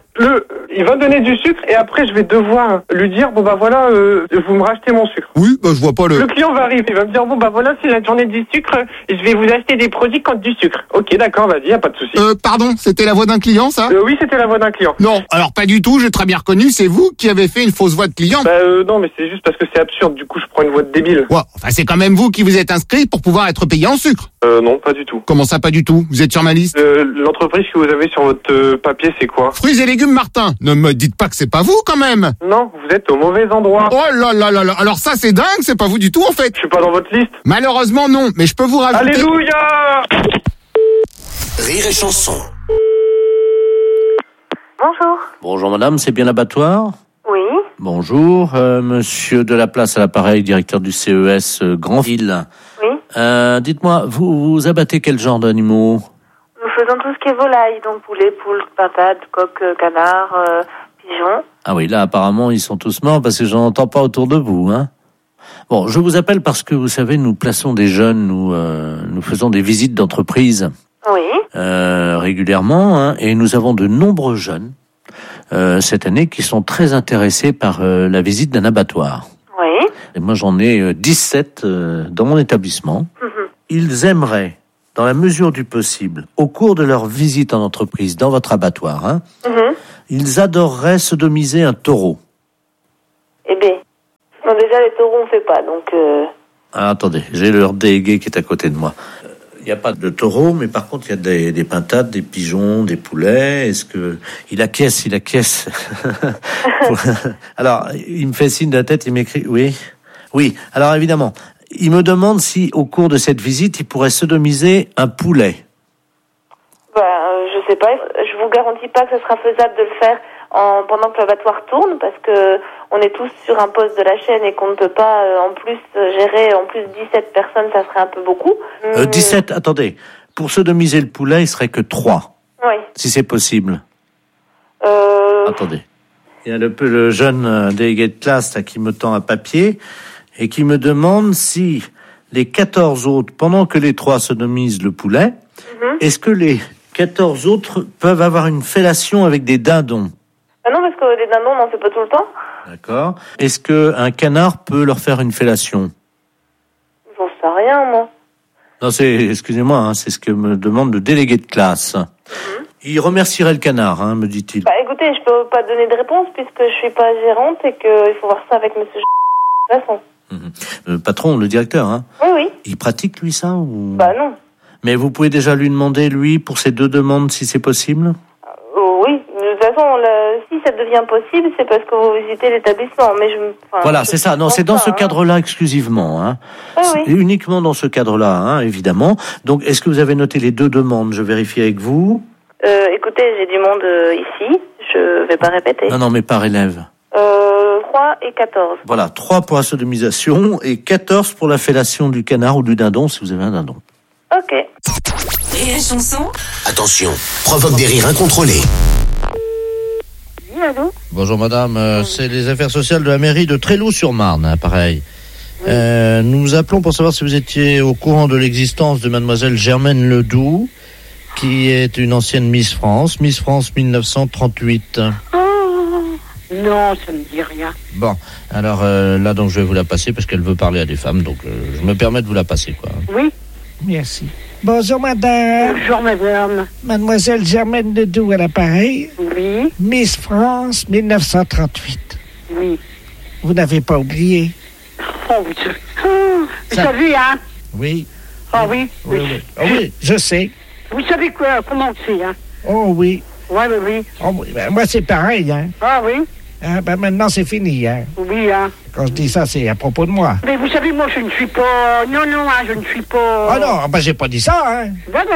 il va me donner du sucre et après je vais devoir lui dire vous me rachetez mon sucre. Oui, je vois pas Le client va arriver, il va me dire c'est la journée du sucre, je vais vous acheter des produits contre du sucre. Ok, d'accord, vas-y, y a pas de souci. Pardon, c'était la voix d'un client, ça? Oui, c'était la voix d'un client. Non, alors pas du tout, j'ai très bien reconnu, c'est vous qui avez fait une fausse voix de client. Non, mais c'est juste parce que c'est absurde, du coup je prends une voix de débile. C'est quand même vous qui vous êtes inscrit pour pouvoir être payé en sucre. Non, pas du tout. Comment ça, pas du tout? Vous êtes sur ma liste? L'entreprise que vous avez sur votre papier, c'est quoi? Fruits et légumes Martin. Ne me dites pas que c'est pas vous, quand même. Non, vous êtes au mauvais endroit. Oh là là là là. Alors ça, c'est dingue, c'est pas vous du tout, en fait. Je suis pas dans votre liste. Malheureusement, non, mais je peux vous rajouter... Alléluia! Rire et chanson. Bonjour. Bonjour madame, c'est bien l'abattoir? Oui. Bonjour, monsieur Delaplace à l'appareil, directeur du CES Grandville. Oui. Dites-moi, vous abattez quel genre d'animaux? Nous faisons tout ce qui est volaille, donc poulet, poule, pintade, coq, canard, pigeon. Ah oui, là apparemment ils sont tous morts parce que j'en entends pas autour de vous, hein. Bon, je vous appelle parce que vous savez, nous plaçons des jeunes, nous faisons des visites d'entreprise. Oui. Régulièrement, hein, et nous avons de nombreux jeunes cette année qui sont très intéressés par la visite d'un abattoir. Oui. Et moi j'en ai 17 dans mon établissement. Ils aimeraient, dans la mesure du possible, au cours de leur visite en entreprise dans votre abattoir, ils adoreraient sodomiser un taureau. Eh bien, non, déjà les taureaux on fait pas, donc... Ah, attendez, j'ai le délégué qui est à côté de moi. Il n'y a pas de taureau, mais par contre, il y a des pintades, des pigeons, des poulets. Est-ce que... Il acquiesce. Alors, il me fait signe de la tête, il m'écrit... Oui, alors évidemment, il me demande si, au cours de cette visite, il pourrait sodomiser un poulet. Je sais pas, je vous garantis pas que ce sera faisable de le faire pendant que l'abattoir tourne, parce que on est tous sur un poste de la chaîne et qu'on ne peut pas en plus gérer en plus 17 personnes, ça serait un peu beaucoup. 17, attendez, pour sodomiser le poulet, il serait que 3. Oui. Si c'est possible. Attendez. Il y a le jeune délégué de classe là, qui me tend un papier et qui me demande si les 14 autres, pendant que les 3 sodomisent le poulet, est-ce que les 14 autres peuvent avoir une fellation avec des dindons? Ah non, parce que les dindons, on n'en fait pas tout le temps. D'accord. Est-ce qu'un canard peut leur faire une fellation? J'en sais rien, moi. Non, excusez-moi, hein, c'est ce que me demande le délégué de classe. Il remercierait le canard, hein, me dit-il. Bah écoutez, je peux pas donner de réponse puisque je suis pas gérante et qu'il faut voir ça avec monsieur de toute façon. Le patron, le directeur, hein. Oui. Il pratique, lui, ça ou... Bah non. Mais vous pouvez déjà lui demander, lui, pour ces 2 demandes, si c'est possible? Oui, de toute façon, si ça devient possible, c'est parce que vous visitez l'établissement. Mais voilà, c'est ça. Non, c'est dans ce cadre-là exclusivement. Hein. Oui. Uniquement dans ce cadre-là, hein, évidemment. Donc, est-ce que vous avez noté les 2 demandes? Je vérifie avec vous. Écoutez, j'ai du monde ici. Je vais pas répéter. Non, mais par élève. 3 et 14. Voilà, 3 pour la sodomisation et 14 pour la fellation du canard ou du dindon, si vous avez un dindon. Ok. Rire et chanson. Attention, provoque des rires incontrôlés. Oui, allô? Bonjour madame, c'est les affaires sociales de la mairie de Tréloux-sur-Marne, hein, pareil. Nous appelons pour savoir si vous étiez au courant de l'existence de mademoiselle Germaine Ledoux, qui est une ancienne Miss France 1938. Non, ça me dit rien. Bon, alors là donc je vais vous la passer parce qu'elle veut parler à des femmes, donc je me permets de vous la passer, quoi. Oui. Merci. Bonjour madame. Bonjour madame. Mademoiselle Germaine Ledoux à l'appareil. Oui. Miss France 1938. Oui. Vous n'avez pas oublié? Oh, vous savez, hein? Oui. Ah oui. Oui. Oh, oui, je sais. Vous savez quoi, comment c'est, hein? Oh oui. Oui. Oh, oui. Ben, moi c'est pareil, hein. Ah oui. Ah, ben maintenant c'est fini, hein. Oui, hein. Quand je dis ça, c'est à propos de moi. Mais vous savez, moi je ne suis pas... Non, hein, je ne suis pas... Ah non, ben j'ai pas dit ça, hein.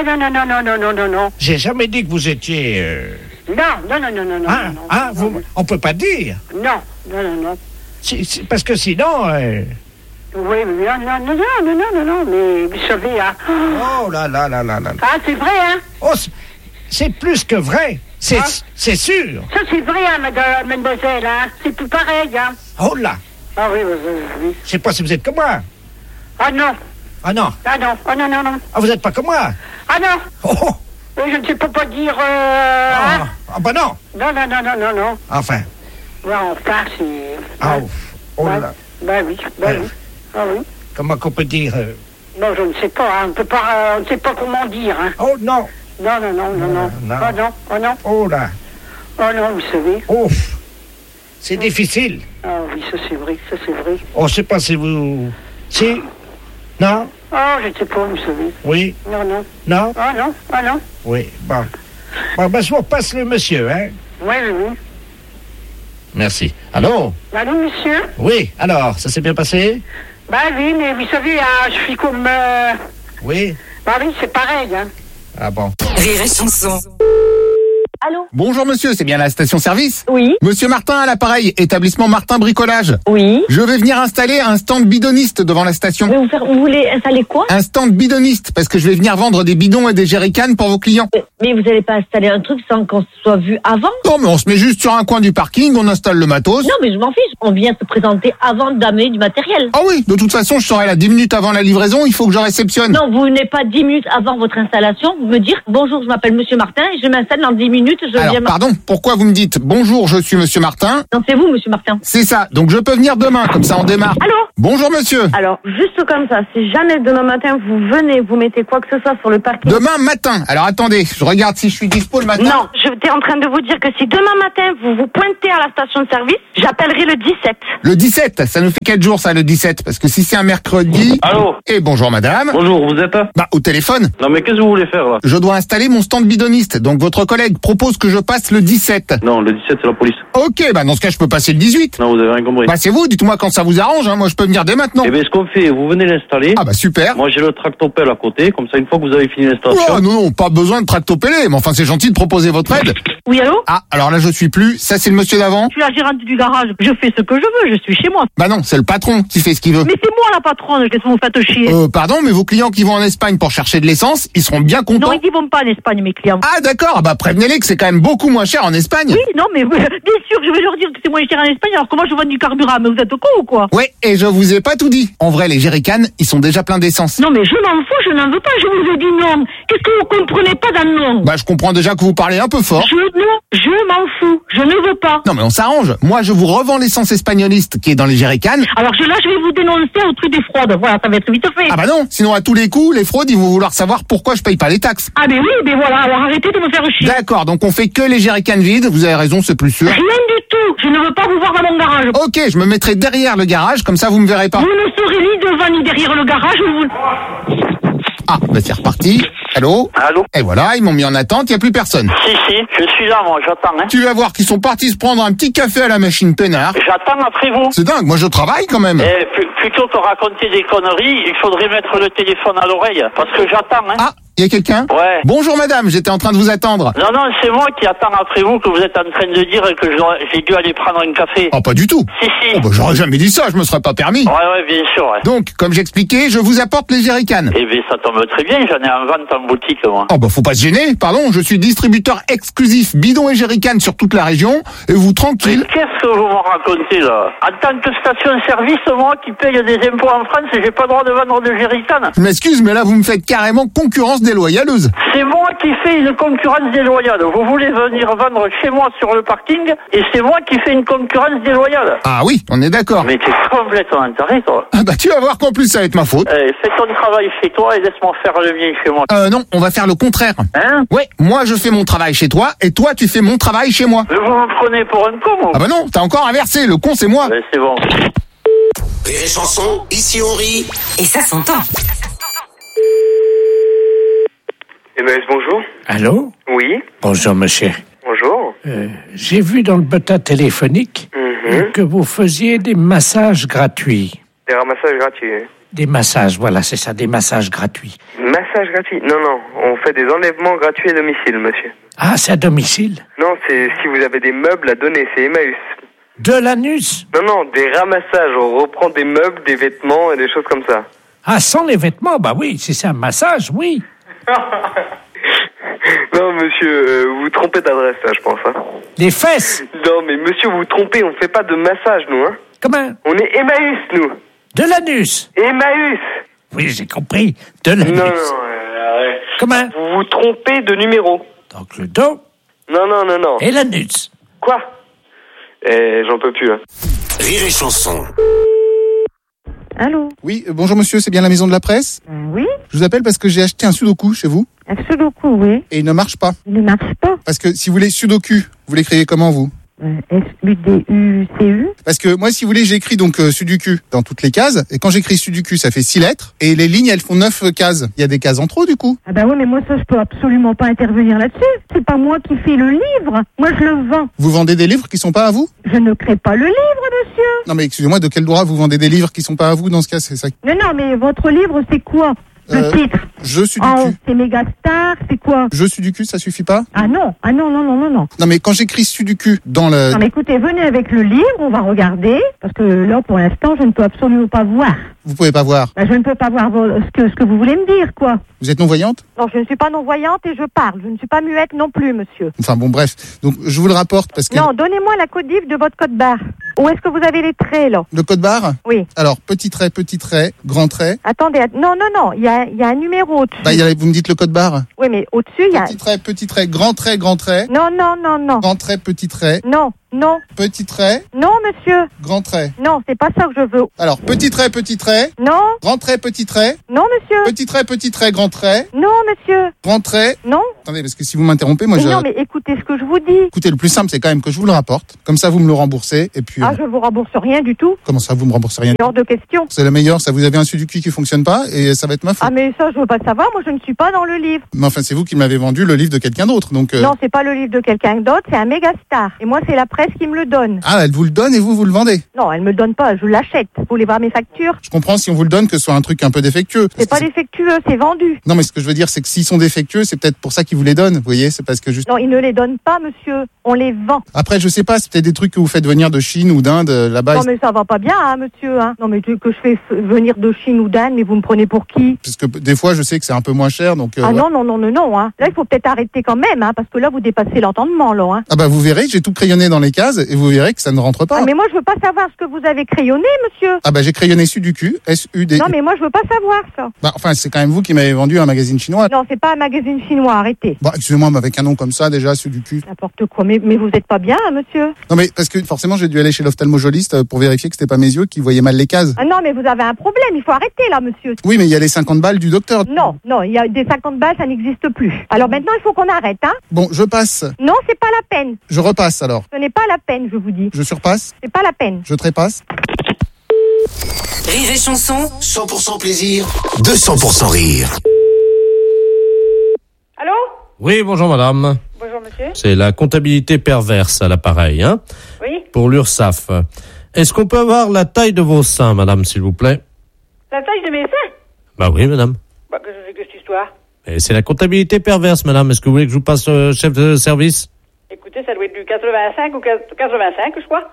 Non. J'ai jamais dit que vous étiez... Non. On peut pas dire. Non. Parce que sinon... Oui, non, mais vous savez, hein. Oh là. Ah, c'est vrai, hein. Oh, c'est plus que vrai. C'est sûr. Ça, c'est vrai, hein, mademoiselle, hein. C'est tout pareil, hein. Oh là. Ah oui. Je sais pas si vous êtes comme moi. Ah non. Non. Ah, vous êtes pas comme moi. Ah non. Oh. Oui, je ne sais pas dire... Ah bah non. Non. Enfin. Ouais, enfin, c'est... Ah, oh là. Bah oui. Ah oui. Comment qu'on peut dire Non, je ne sais pas, hein. On ne sait pas comment dire, hein. Oh non. Non. Oh non. Oh là. Oh non, vous savez. Oh. C'est difficile. Ah oui, ça c'est vrai. Oh, je sais pas si vous... Si. Non. Ah, je ne sais pas, vous savez. Oui. Non. Ah non. Oui, bon. Ben, je vous repasse le monsieur, hein. Oui. Merci. Allô, monsieur? Oui, alors, ça s'est bien passé? Bah oui, mais vous savez, hein, je suis comme... Oui. Bah oui, c'est pareil, hein. Ah bon. Rire et chanson. Allô? Bonjour monsieur, c'est bien la station-service? Oui. Monsieur Martin à l'appareil, établissement Martin Bricolage. Oui. Je vais venir installer un stand bidoniste devant la station. Mais vous voulez installer quoi? Un stand bidoniste, parce que je vais venir vendre des bidons et des jerrycans pour vos clients. Mais vous n'allez pas installer un truc sans qu'on se soit vu avant? Non, mais on se met juste sur un coin du parking, on installe le matos. Non, mais je m'en fiche, on vient se présenter avant d'amener du matériel. Ah oui, de toute façon, je serai là 10 minutes avant la livraison, il faut que je réceptionne. Non, vous venez pas 10 minutes avant votre installation, vous me dire, bonjour, je m'appelle monsieur Martin, et je m'installe dans 10 minutes, Alors, pardon, pourquoi vous me dites bonjour, je suis monsieur Martin? Non, c'est vous, monsieur Martin. C'est ça, donc je peux venir demain, comme ça on démarre. Allô? Bonjour monsieur. Alors, juste comme ça, si jamais demain matin vous venez, vous mettez quoi que ce soit sur le parking... Demain matin. Alors attendez, je regarde si je suis dispo le matin. Non, j'étais en train de vous dire que si demain matin vous vous pointez à la station de service, j'appellerai le 17. Le 17, ça nous fait 4 jours ça, le 17. Parce que si c'est un mercredi... Allô. Et bonjour madame. Bonjour, vous êtes là? Bah, au téléphone. Non mais qu'est-ce que vous voulez faire là? Je dois installer mon stand bidoniste. Donc votre collègue propose que je passe le 17. Non, le 17 c'est la police. Ok, bah dans ce cas je peux passer le 18. Non, vous avez rien compris. Bah c'est vous, dites-moi quand ça vous arrange, hein. Moi je peux venir dès maintenant. Eh bien ce qu'on fait, vous venez l'installer. Ah bah super. Moi j'ai le tractopelle à côté, comme ça une fois que vous avez fini l'installation. Oh non, pas besoin de tractopéler, mais enfin c'est gentil de proposer votre aide. Oui, allô? Ah, alors là je suis plus, ça c'est le monsieur d'avant. Je suis la gérante du garage, je fais ce que je veux, je suis chez moi. Bah non, c'est le patron qui fait ce qu'il veut. Mais c'est moi la patronne, qu'est-ce que vous faites chier? Pardon, mais vos clients qui vont en Espagne pour chercher de l'essence, ils seront bien contents. Non, ils vont pas en Espagne, mes clients. Ah d'accord, bah prévenez-les que c'est quand même beaucoup moins cher en Espagne. Oui, non, mais bien sûr, je vais leur dire que c'est moins cher en Espagne, alors que moi je vends du carburant, mais vous êtes con ou quoi? Ouais, et je vous ai pas tout dit. En vrai, les jerrycans, ils sont déjà pleins d'essence. Non, mais je m'en fous, je n'en veux pas, je vous ai dit non. Qu'est-ce que vous comprenez pas dans le non? Bah je comprends déjà que vous parlez un peu fort. Je m'en fous, je ne veux pas. Non mais on s'arrange. Moi je vous revends l'essence espagnoliste qui est dans les jerrycans. Alors là je vais vous dénoncer au truc des fraudes, voilà, ça va être vite fait. Ah bah non, sinon à tous les coups, les fraudes ils vont vouloir savoir pourquoi je paye pas les taxes. Ah mais oui, mais voilà, alors arrêtez de me faire chier. D'accord, donc on fait que les jerrycans vides, vous avez raison, c'est plus sûr. Rien du tout, je ne veux pas vous voir dans mon garage. Ok, je me mettrai derrière le garage, comme ça vous me verrez pas. Vous ne serez ni devant ni derrière le garage, vous... Ah, bah c'est reparti. Allô? Allô? Et voilà, ils m'ont mis en attente, il n'y a plus personne. Si, je suis là, moi, j'attends, hein. Tu vas voir qu'ils sont partis se prendre un petit café à la machine peinard. J'attends après vous. C'est dingue, moi je travaille quand même. Plutôt que raconter des conneries, il faudrait mettre le téléphone à l'oreille, parce que j'attends, hein. Ah, il y a quelqu'un? Ouais. Bonjour madame, j'étais en train de vous attendre. Non, c'est moi qui attends après vous, que vous êtes en train de dire que j'ai dû aller prendre un café. Oh, pas du tout. Si. Oh, bah j'aurais jamais dit ça, je me serais pas permis. Ouais, bien sûr, ouais. Donc, comme j'expliquais, je vous apporte les jerrycans. Eh bien, ça tombe très bien, j'en ai en vente en boutique, moi. Oh, bah faut pas se gêner, pardon, je suis distributeur exclusif bidon et jerrycan sur toute la région, et vous tranquille. Mais qu'est-ce que vous me racontez, là? En tant que station-service, moi qui paye des impôts en France, j'ai pas le droit de vendre de jerrycan. Je m'excuse, mais là vous me faites carrément concurrence déloyaleuse. C'est moi qui fais une concurrence déloyale. Vous voulez venir vendre chez moi sur le parking, et c'est moi qui fais une concurrence déloyale. Ah oui, on est d'accord. Mais t'es complètement taré, toi. Ah bah tu vas voir qu'en plus ça va être ma faute. Fais ton travail chez toi et laisse-moi faire le mien chez moi. Non, on va faire le contraire. Hein? Ouais, moi je fais mon travail chez toi, et toi tu fais mon travail chez moi. Vous me prenez pour un con, moi. Ah bah non, t'as encore inversé, le con c'est moi. C'est bon. Rire et chanson, ici on rit. Et ça s'entend. MS, bonjour. Allô? Oui. Bonjour, monsieur. Bonjour. J'ai vu dans le bulletin téléphonique que vous faisiez des massages gratuits. Des ramassages gratuits. Des massages, voilà, c'est ça, des massages gratuits. Massage gratuit? Non, on fait des enlèvements gratuits à domicile, monsieur. Ah, c'est à domicile? Non, c'est si vous avez des meubles à donner, c'est Emmaüs. De l'anus? Non, des ramassages. On reprend des meubles, des vêtements et des choses comme ça. Ah, sans les vêtements? Bah oui, si c'est un massage, oui. Non, monsieur, vous vous trompez d'adresse, là, je pense. Hein. Les fesses? Non, mais monsieur, vous vous trompez, on fait pas de massage, nous. Hein. Comment? On est Emmaüs, nous. De l'anus? Emmaüs. Oui, j'ai compris. De l'anus. Non, comment? Vous vous trompez de numéro. Donc le dos? Non. Et l'anus? Quoi? J'en peux plus. Hein. Rire et chanson. Allô? Oui, bonjour monsieur, c'est bien la maison de la presse? Oui. Je vous appelle parce que j'ai acheté un sudoku chez vous. Un sudoku, oui. Et il ne marche pas. Il ne marche pas? Parce que si vous voulez sudoku, vous l'écrivez comment vous? S-U-D-U-C-U. Parce que moi, si vous voulez, j'écris donc sudoku dans toutes les cases. Et quand j'écris sudoku, ça fait 6 lettres. Et les lignes, elles font 9 cases. Il y a des cases en trop, du coup. Ah bah oui, mais moi, ça, je peux absolument pas intervenir là-dessus. C'est pas moi qui fais le livre. Moi, je le vends. Vous vendez des livres qui sont pas à vous? Je ne crée pas le livre, monsieur. Non, mais excusez-moi, de quel droit vous vendez des livres qui sont pas à vous dans ce cas? C'est ça. Non, mais votre livre, c'est quoi? Le titre? Je suis du cul. C'est Mégastar, c'est quoi? Je suis du cul, ça suffit pas? Ah non. Non, mais quand j'écris suis du cul dans le... Non, mais écoutez, venez avec le livre, on va regarder, parce que là, pour l'instant, je ne peux absolument pas voir. Vous pouvez pas voir? Bah, je ne peux pas voir ce que vous voulez me dire, quoi. Vous êtes non-voyante? Non, je ne suis pas non-voyante et je parle. Je ne suis pas muette non plus, monsieur. Enfin bon, bref. Donc, je vous le rapporte parce que... Non, donnez-moi la codif de votre code barre. Où est-ce que vous avez les traits, là? Le code barre? Oui. Alors, petit trait, grand trait. Attendez, non, il y a un numéro au-dessus. Bah, vous me dites le code barre? Oui, mais au-dessus, il y a... Petit trait, grand trait. Non. Grand trait, petit trait. Non. Non. Petit trait. Non, monsieur. Grand trait. Non, c'est pas ça que je veux. Alors, petit trait, petit trait. Non. Grand trait, petit trait. Non, monsieur. Petit trait, grand trait. Non, monsieur. Grand trait. Non. Attendez, parce que si vous m'interrompez, moi Non, mais écoutez ce que je vous dis. Écoutez, le plus simple, c'est quand même que je vous le rapporte. Comme ça, vous me le remboursez. Et puis. Ah, je vous rembourse rien du tout. Comment ça, vous me remboursez rien? C'est hors de question. C'est la meilleure. Ça, vous avez un Sudoku qui fonctionne pas et ça va être ma faute. Ah, mais ça, je veux pas savoir. Moi, je ne suis pas dans le livre. Mais enfin, c'est vous qui m'avez vendu le livre de quelqu'un d'autre, donc. Non, c'est pas le livre de quelqu'un d'autre. C'est un Mégastar. Et moi, c'est la presse qui me le donne. Ah, elle vous le donne et vous le vendez? Non, elle me le donne pas. Je l'achète. Vous voulez voir mes factures? Je comprends si on vous le donne que ce soit un truc un peu défectueux. C'est pas défectueux, c'est vendu. Non, mais ce que je veux dire, c'est que s'ils sont défectueux, c'est peut-être pour ça qu'ils vous les donnent. Vous voyez, c'est parce que juste. Non, ils ne les donnent pas, monsieur. On les vend. Après, je sais pas, c'est peut-être des trucs que vous faites venir de Chine ou d'Inde là-bas. Non, mais ça va pas bien, hein, monsieur. Hein. Non, mais que je fais venir de Chine ou d'Inde, mais vous me prenez pour qui? Parce que des fois, je sais que c'est un peu moins cher, donc. Ah non, hein. Là, il faut peut-être arrêter quand même, hein, parce que là, vous dépassez l'entendement, là. Hein. Ah bah, vous verrez, j'ai tout crayonné dans les cases et vous verrez que ça ne rentre pas. Ah, mais moi, je veux pas savoir ce que vous avez crayonné, monsieur. Ah bah, j'ai crayonné Sudoku, S-U-D. Non, mais moi, je veux pas savoir ça. Bah, enfin, c'est quand même vous qui m'avez vendu un magazine chinois. Non, c'est pas un magazine chinois, arrêtez. Bon, excusez-moi, mais avec un nom comme ça, déjà, Sudoku. N'importe quoi, mais vous êtes pas bien, hein, monsieur. Non, mais parce que forcément, j'ai dû aller chez l'ophtalmologiste pour vérifier que c'était pas mes yeux qui voyaient mal les cases. Ah non, mais vous avez un problème, il faut arrêter, là, monsieur. Oui, mais il y a les 50 balles du docteur. Non, il y a des 50 balles, ça n'existe plus. Alors maintenant, il faut qu'on arrête, hein. Bon, je passe. Non, c'est pas la peine. Je repasse, alors. Ce n'est pas la peine, je vous dis. Je surpasse. C'est pas la peine. Je trépasse. Rire et chanson. 100% plaisir, 200% rire. Allô? Oui, bonjour madame. Bonjour monsieur. C'est la comptabilité perverse à l'appareil, hein? Oui. Pour l'URSSAF. Est-ce qu'on peut avoir la taille de vos seins, madame, s'il vous plaît? La taille de mes seins? Bah oui, madame. Bah, que je fais que cette histoire? Et c'est la comptabilité perverse, madame. Est-ce que vous voulez que je vous passe chef de service? Écoutez, ça doit être du 85 ou 85, je crois.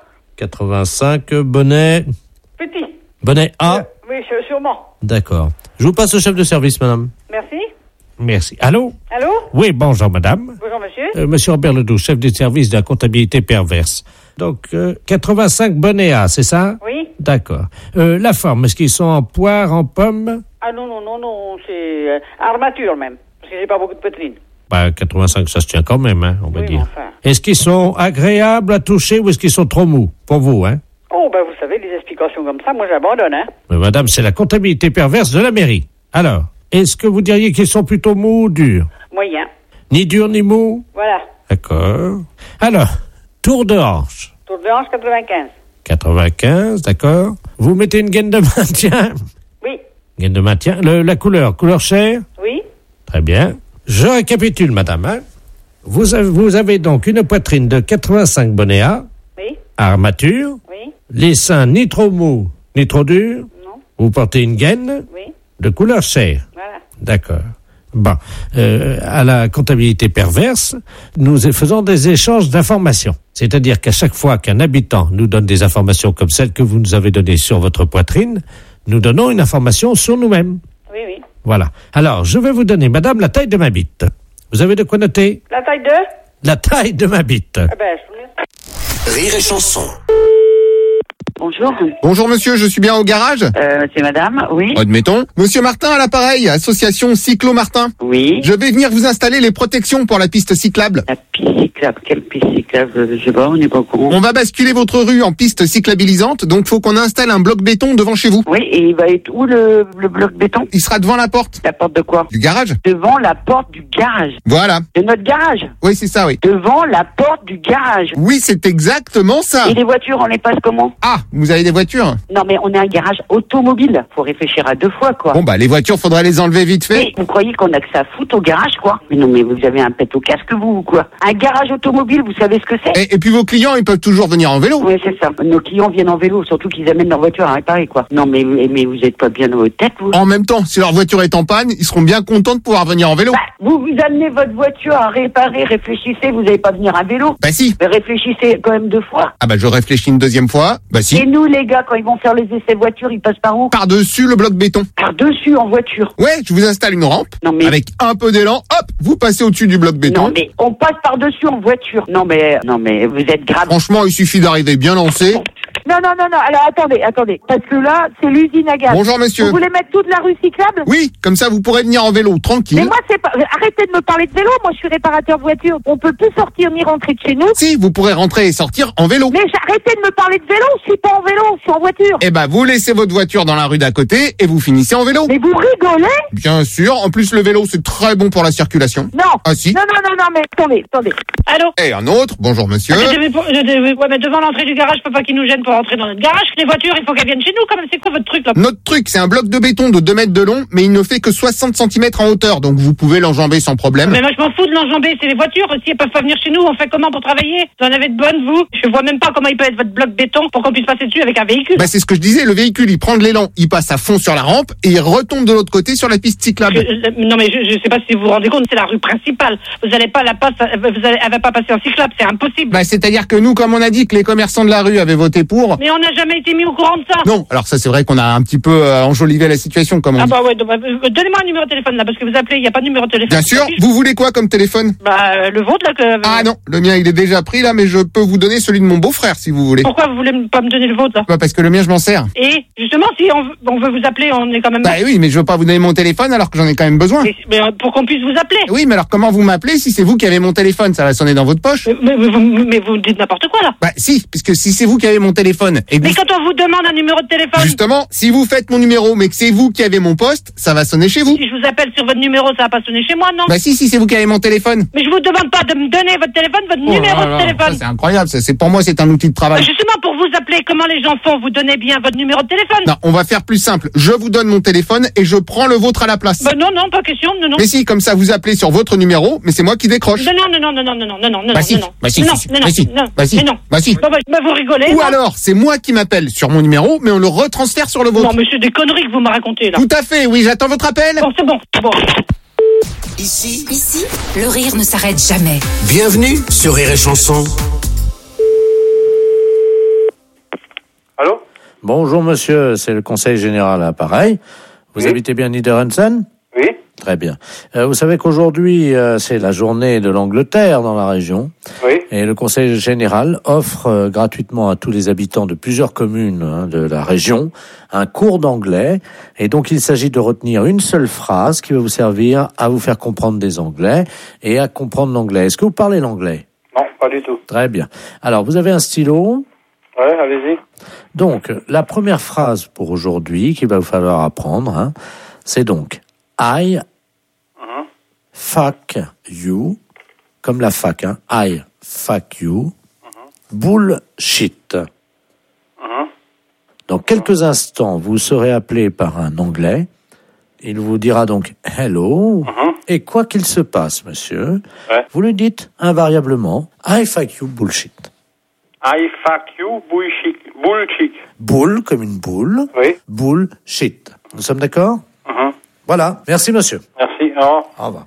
85, bonnet... Petit. Bonnet A? Oui, sûrement. D'accord. Je vous passe au chef de service, madame. Merci. Merci. Allô? Allô? Oui, bonjour, madame. Bonjour, monsieur. Monsieur Robert Ledoux, chef des services de la comptabilité perverse. Donc, 85 bonnets A, c'est ça? Oui. D'accord. La forme, est-ce qu'ils sont en poire, en pomme? Ah non, c'est armature même, parce que j'ai pas beaucoup de poitrine. Bah, 85, ça se tient quand même, hein, on va Oui, dire. enfin. Est-ce qu'ils sont agréables à toucher ou est-ce qu'ils sont trop mous? Pour vous, hein? Oh, ben vous savez, les explications comme ça, moi j'abandonne, hein. Mais madame, c'est la comptabilité perverse de la mairie. Alors, est-ce que vous diriez qu'ils sont plutôt mous ou durs? Moyen. Ni durs ni mous? Voilà. D'accord. Alors, tour de hanche. Tour de hanche, 95. 95, d'accord. Vous mettez une gaine de maintien? Oui. Gaine de maintien. La couleur chair? Oui. Très bien. Je récapitule, madame. Hein. Vous avez donc une poitrine de 85 bonnets A. Oui. Armature. Oui. Les seins ni trop mous, ni trop durs. Non. Vous portez une gaine. Oui. De couleur chair. Voilà. D'accord. Bon. À la comptabilité perverse, nous faisons des échanges d'informations. C'est-à-dire qu'à chaque fois qu'un habitant nous donne des informations comme celles que vous nous avez données sur votre poitrine, nous donnons une information sur nous-mêmes. Oui, oui. Voilà. Alors, je vais vous donner, madame, la taille de ma bite. Vous avez de quoi noter? La taille de? La taille de ma bite. Ah ben, je... Rire et chanson. Bonjour. Bonjour monsieur, je suis bien au garage? C'est madame, oui. Admettons. Monsieur Martin à l'appareil, association Cyclo Martin. Oui. Je vais venir vous installer les protections pour la piste cyclable. La piste cyclable, quelle piste cyclable? Je sais pas, on n'est pas au courant. On va basculer votre rue en piste cyclabilisante, donc faut qu'on installe un bloc béton devant chez vous. Oui, et il va être où le bloc béton? Il sera devant la porte. La porte de quoi? Du garage. Devant la porte du garage. Voilà. De notre garage? Oui, c'est ça, oui. Devant la porte du garage. Oui, c'est exactement ça. Et les voitures, on les passe comment? Ah, vous avez des voitures? Non, mais on est un garage automobile. Faut réfléchir à deux fois, quoi. Bon, bah, les voitures, faudrait les enlever vite fait. Mais vous croyez qu'on a que ça à foutre au garage, quoi? Mais non, mais vous avez un pet au casque, vous, ou quoi? Un garage automobile, vous savez ce que c'est? Et puis vos clients, ils peuvent toujours venir en vélo. Oui, c'est ça. Nos clients viennent en vélo, surtout qu'ils amènent leur voiture à réparer, quoi. Non, mais vous êtes pas bien dans votre tête, vous? En même temps, si leur voiture est en panne, ils seront bien contents de pouvoir venir en vélo. Bah, vous amenez votre voiture à réparer, réfléchissez, vous n'allez pas venir à vélo. Bah si. Mais réfléchissez quand même deux fois. Ah bah je réfléchis une deuxième fois. Bah si. Et nous, les gars, quand ils vont faire les essais voitures, ils passent par où? Par-dessus le bloc béton. Par-dessus en voiture. Ouais, je vous installe une rampe. Non, mais... Avec un peu d'élan, hop, vous passez au-dessus du bloc béton. Non, mais on passe par-dessus en voiture. Non, mais vous êtes grave. Franchement, il suffit d'arriver bien lancé. Non. Alors, attendez. Parce que là, c'est l'usine à gaz. Bonjour, monsieur. Vous voulez mettre toute la rue cyclable? Oui, comme ça, vous pourrez venir en vélo, tranquille. Mais moi, c'est pas... Arrêtez de me parler de vélo. Moi, je suis réparateur voiture. On peut plus sortir ni rentrer de chez nous. Si, vous pourrez rentrer et sortir en vélo. Mais arrêtez de me parler de vélo. Je suis pas en vélo, je suis en voiture. Eh ben, vous laissez votre voiture dans la rue d'à côté et vous finissez en vélo. Mais vous rigolez? Bien sûr. En plus, le vélo, c'est très bon pour la circulation. Non. Ah, si. Non, mais attendez. Allô? Et un autre. Bonjour, monsieur. Ouais, mais devant l'entrée du garage, je peux pas qu'ils nous gênent pour rentrer dans notre garage. Les voitures, il faut qu'elles viennent chez nous, quand même. C'est quoi votre truc, là? Notre truc, c'est un bloc de béton de 2 mètres de long, mais il ne fait que 60 cm en hauteur, donc vous pouvez l'enjamber sans problème. Mais moi, je m'en fous de l'enjamber. C'est les voitures. Si elles peuvent pas venir chez nous, on fait comment pour travailler? Vous en avez de bonnes, vous? Je vois même pas comment il peut être votre bloc béton pour qu'on puisse passer dessus avec un véhicule. Bah, c'est ce que je disais. Le véhicule, il prend de l'élan, il passe à fond sur la rampe et il retombe de l'autre côté sur la piste cyclable. Non, mais je sais pas si vous vous rendez compte, c'est la rue principale. Vous allez pas elle va pas passer en cyclable, c'est impossible. Bah, c'est-à-dire que nous, comme on a dit que les commerçants de la rue avaient voté pour. Mais on n'a jamais été mis au courant de ça. Non, alors ça, c'est vrai qu'on a un petit peu enjolivé la situation, comme on dit. Ah bah ouais, donnez-moi un numéro de téléphone là, parce que vous appelez, il n'y a pas de numéro de téléphone. Bien sûr. Vous voulez quoi comme téléphone? Bah, le vôtre là que... Ah non, le mien il est déjà pris là, mais je peux vous donner celui de mon beau-frère si vous voulez. Pourquoi vous voulez pas me donner le vôtre là? Bah, parce que le mien je m'en sers. Et justement, si on veut vous appeler, on est quand même... Bah oui, mais je veux pas vous donner mon téléphone alors que j'en ai quand même besoin. Mais pour qu'on puisse vous appeler. Oui, mais alors comment vous m'appelez si c'est vous qui avez mon téléphone? Ça va sonner dans votre poche. Mais vous dites n'importe quoi là. Bah si, puisque si c'est vous qui avez mon téléphone et que mais quand on vous demande un numéro de téléphone... Justement, si vous faites mon numéro mais que c'est vous qui avez mon poste, ça va sonner chez vous. Si je vous appelle sur votre numéro, ça va pas sonner chez moi, non? Bah si, c'est vous qui avez mon téléphone. Mais je vous demande pas de me donner votre téléphone, votre numéro de téléphone. Ça, c'est incroyable, c'est pour moi c'est un outil de travail. Justement, pour vous appeler, comment les gens font? Vous donnez bien votre numéro de téléphone? Non, on va faire plus simple. Je vous donne mon téléphone et je prends le vôtre à la place. Bah non, pas question, non. Mais si, comme ça vous appelez sur votre numéro, mais c'est moi qui décroche. Non. Bah si. Bah vous rigolez. Ou alors, c'est moi qui m'appelle sur mon numéro, mais on le retransfère sur le vôtre. Non, mais c'est des conneries que vous me racontez là. Tout à fait, oui, j'attends votre appel. Bon, c'est bon. Ici, le rire ne s'arrête jamais. Bienvenue sur Rire et Chanson. Allô? Bonjour monsieur, c'est le conseil général à l'appareil. Vous habitez bien Niederhausen? Oui. Très bien. Vous savez qu'aujourd'hui, c'est la journée de l'Angleterre dans la région. Oui. Et le conseil général offre gratuitement à tous les habitants de plusieurs communes de la région un cours d'anglais. Et donc, il s'agit de retenir une seule phrase qui va vous servir à vous faire comprendre des anglais et à comprendre l'anglais. Est-ce que vous parlez l'anglais? Non, pas du tout. Très bien. Alors, vous avez un stylo? Ouais, allez-y. Donc, la première phrase pour aujourd'hui qu'il va vous falloir apprendre, c'est donc I fuck you, comme la fac, I fuck you, bullshit. Dans quelques instants, vous serez appelé par un Anglais. Il vous dira donc hello. Et quoi qu'il se passe, monsieur, vous lui dites invariablement I fuck you, bullshit. I fuck you, bullshit. Boule comme une boule. Oui. Bullshit. Nous sommes d'accord? Voilà. Merci, monsieur. Merci. Au revoir. Au revoir.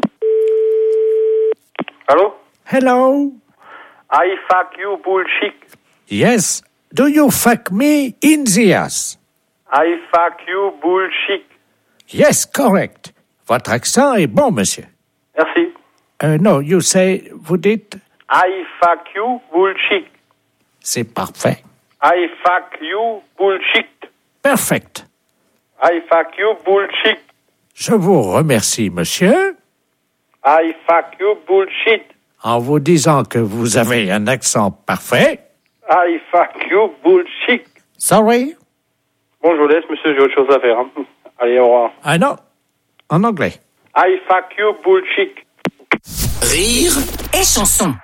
Allô? Hello. I fuck you, bullshit. Yes. Do you fuck me in the ass? I fuck you, bullshit. Yes, correct. Votre accent est bon, monsieur. Merci. No, you say, vous dites? I fuck you, bullshit. C'est parfait. I fuck you, bullshit. Perfect. I fuck you, bullshit. Je vous remercie, monsieur. I fuck you, bullshit. En vous disant que vous avez un accent parfait. I fuck you, bullshit. Sorry? Bon, je vous laisse, monsieur, j'ai autre chose à faire. Allez, au revoir. Ah non, en anglais. I fuck you, bullshit. Rire et chanson.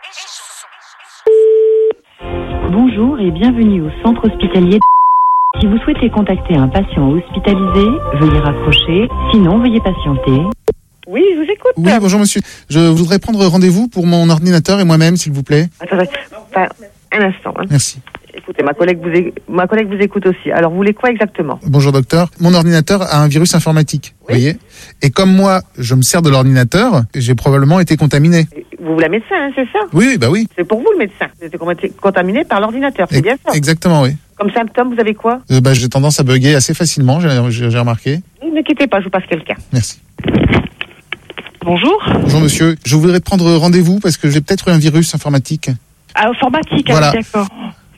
Bonjour et bienvenue au centre hospitalier. Si vous souhaitez contacter un patient hospitalisé, veuillez raccrocher. Sinon, veuillez patienter. Oui, je vous écoute. Oui, bonjour monsieur. Je voudrais prendre rendez-vous pour mon ordinateur et moi-même, s'il vous plaît. Attendez, un instant. Merci. Écoutez, ma collègue vous écoute aussi. Alors, vous voulez quoi exactement? Bonjour docteur. Mon ordinateur a un virus informatique, vous voyez. Et comme moi, je me sers de l'ordinateur, j'ai probablement été contaminé. Vous la médecin, c'est ça? Oui, bah oui. C'est pour vous le médecin. Vous êtes contaminé par l'ordinateur, c'est bien ça? Exactement, oui. Comme symptôme, vous avez quoi? J'ai tendance à bugger assez facilement, j'ai remarqué. Ne quittez pas, je vous passe quelqu'un. Merci. Bonjour. Bonjour monsieur. Je voudrais prendre rendez-vous parce que j'ai peut-être eu un virus informatique. Ah, informatique, voilà. D'accord.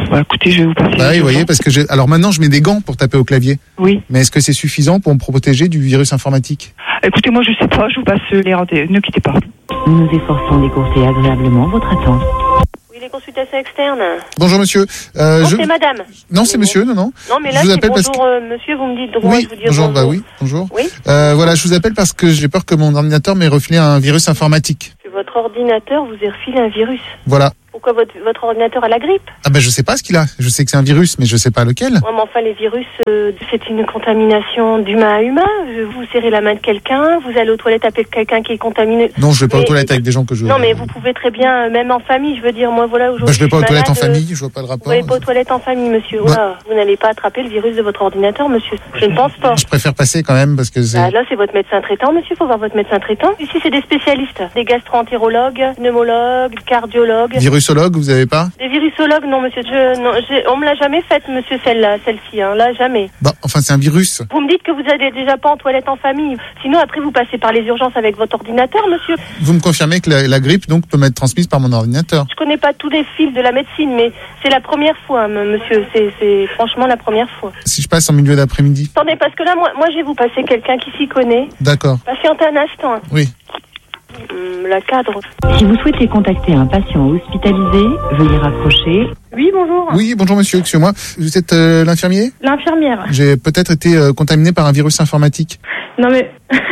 Bah, écoutez, je vais vous passer. Bah oui, vous voyez, parce que alors maintenant, je mets des gants pour taper au clavier. Oui. Mais est-ce que c'est suffisant pour me protéger du virus informatique? Écoutez, moi, je sais pas, je vous passe les rendez-vous. Ne quittez pas. Nous nous efforçons d'écourter agréablement votre attente. Oui, les consultations externes. Bonjour monsieur. Non, c'est madame. Non, c'est monsieur, non. Non, mais là, je vous c'est appelle bonjour, parce monsieur, vous me dites droit, Oui, je vous dis bonjour, bonjour. bah oui, bonjour. Oui. Voilà, je vous appelle parce que j'ai peur que mon ordinateur m'ait refilé un virus informatique. Que votre ordinateur vous ait refilé un virus. Voilà. Pourquoi votre ordinateur a la grippe? Ah ben je sais pas ce qu'il a. Je sais que c'est un virus, mais je sais pas lequel. Ouais, mais enfin, les virus, c'est une contamination d'humain à humain. Vous serrez la main de quelqu'un, vous allez aux toilettes avec quelqu'un qui est contaminé. Non, je vais pas aux toilettes avec des gens que je... Non, mais vous pouvez très bien, même en famille, je veux dire, moi, voilà, aujourd'hui... Bah, je vais pas aux toilettes en malade, famille, je vois pas le rapport. Vous n'allez pas aux toilettes en famille, monsieur. Bah. Voilà. Vous n'allez pas attraper le virus de votre ordinateur, monsieur. Je ne pense pas. Je préfère passer quand même parce que c'est... Bah, là, c'est votre médecin traitant, monsieur. Faut voir votre médecin traitant. Ici, c'est des spécialistes. Des gastro-entérologues, pneumologues, cardiologues. Virusologue, vous avez pas? Des virusologues, non, monsieur. On me l'a jamais faite, monsieur, celle-ci. Hein. Là, jamais. Bah, enfin, c'est un virus. Vous me dites que vous n'allez déjà pas en toilette en famille. Sinon, après, vous passez par les urgences avec votre ordinateur, monsieur. Vous me confirmez que la grippe, donc, peut m'être transmise par mon ordinateur? Je connais pas tous les fils de la médecine, mais c'est la première fois, hein, monsieur. C'est franchement la première fois. Si je passe en milieu d'après-midi? Attendez, parce que là, moi, je vais vous passer quelqu'un qui s'y connaît. D'accord. Patientez un instant. Oui. La cadre. Si vous souhaitez contacter un patient hospitalisé, veuillez raccrocher. Oui, bonjour. Oui, bonjour monsieur, excusez-moi. Vous êtes l'infirmier? L'infirmière. J'ai peut-être été contaminé par un virus informatique. Non mais...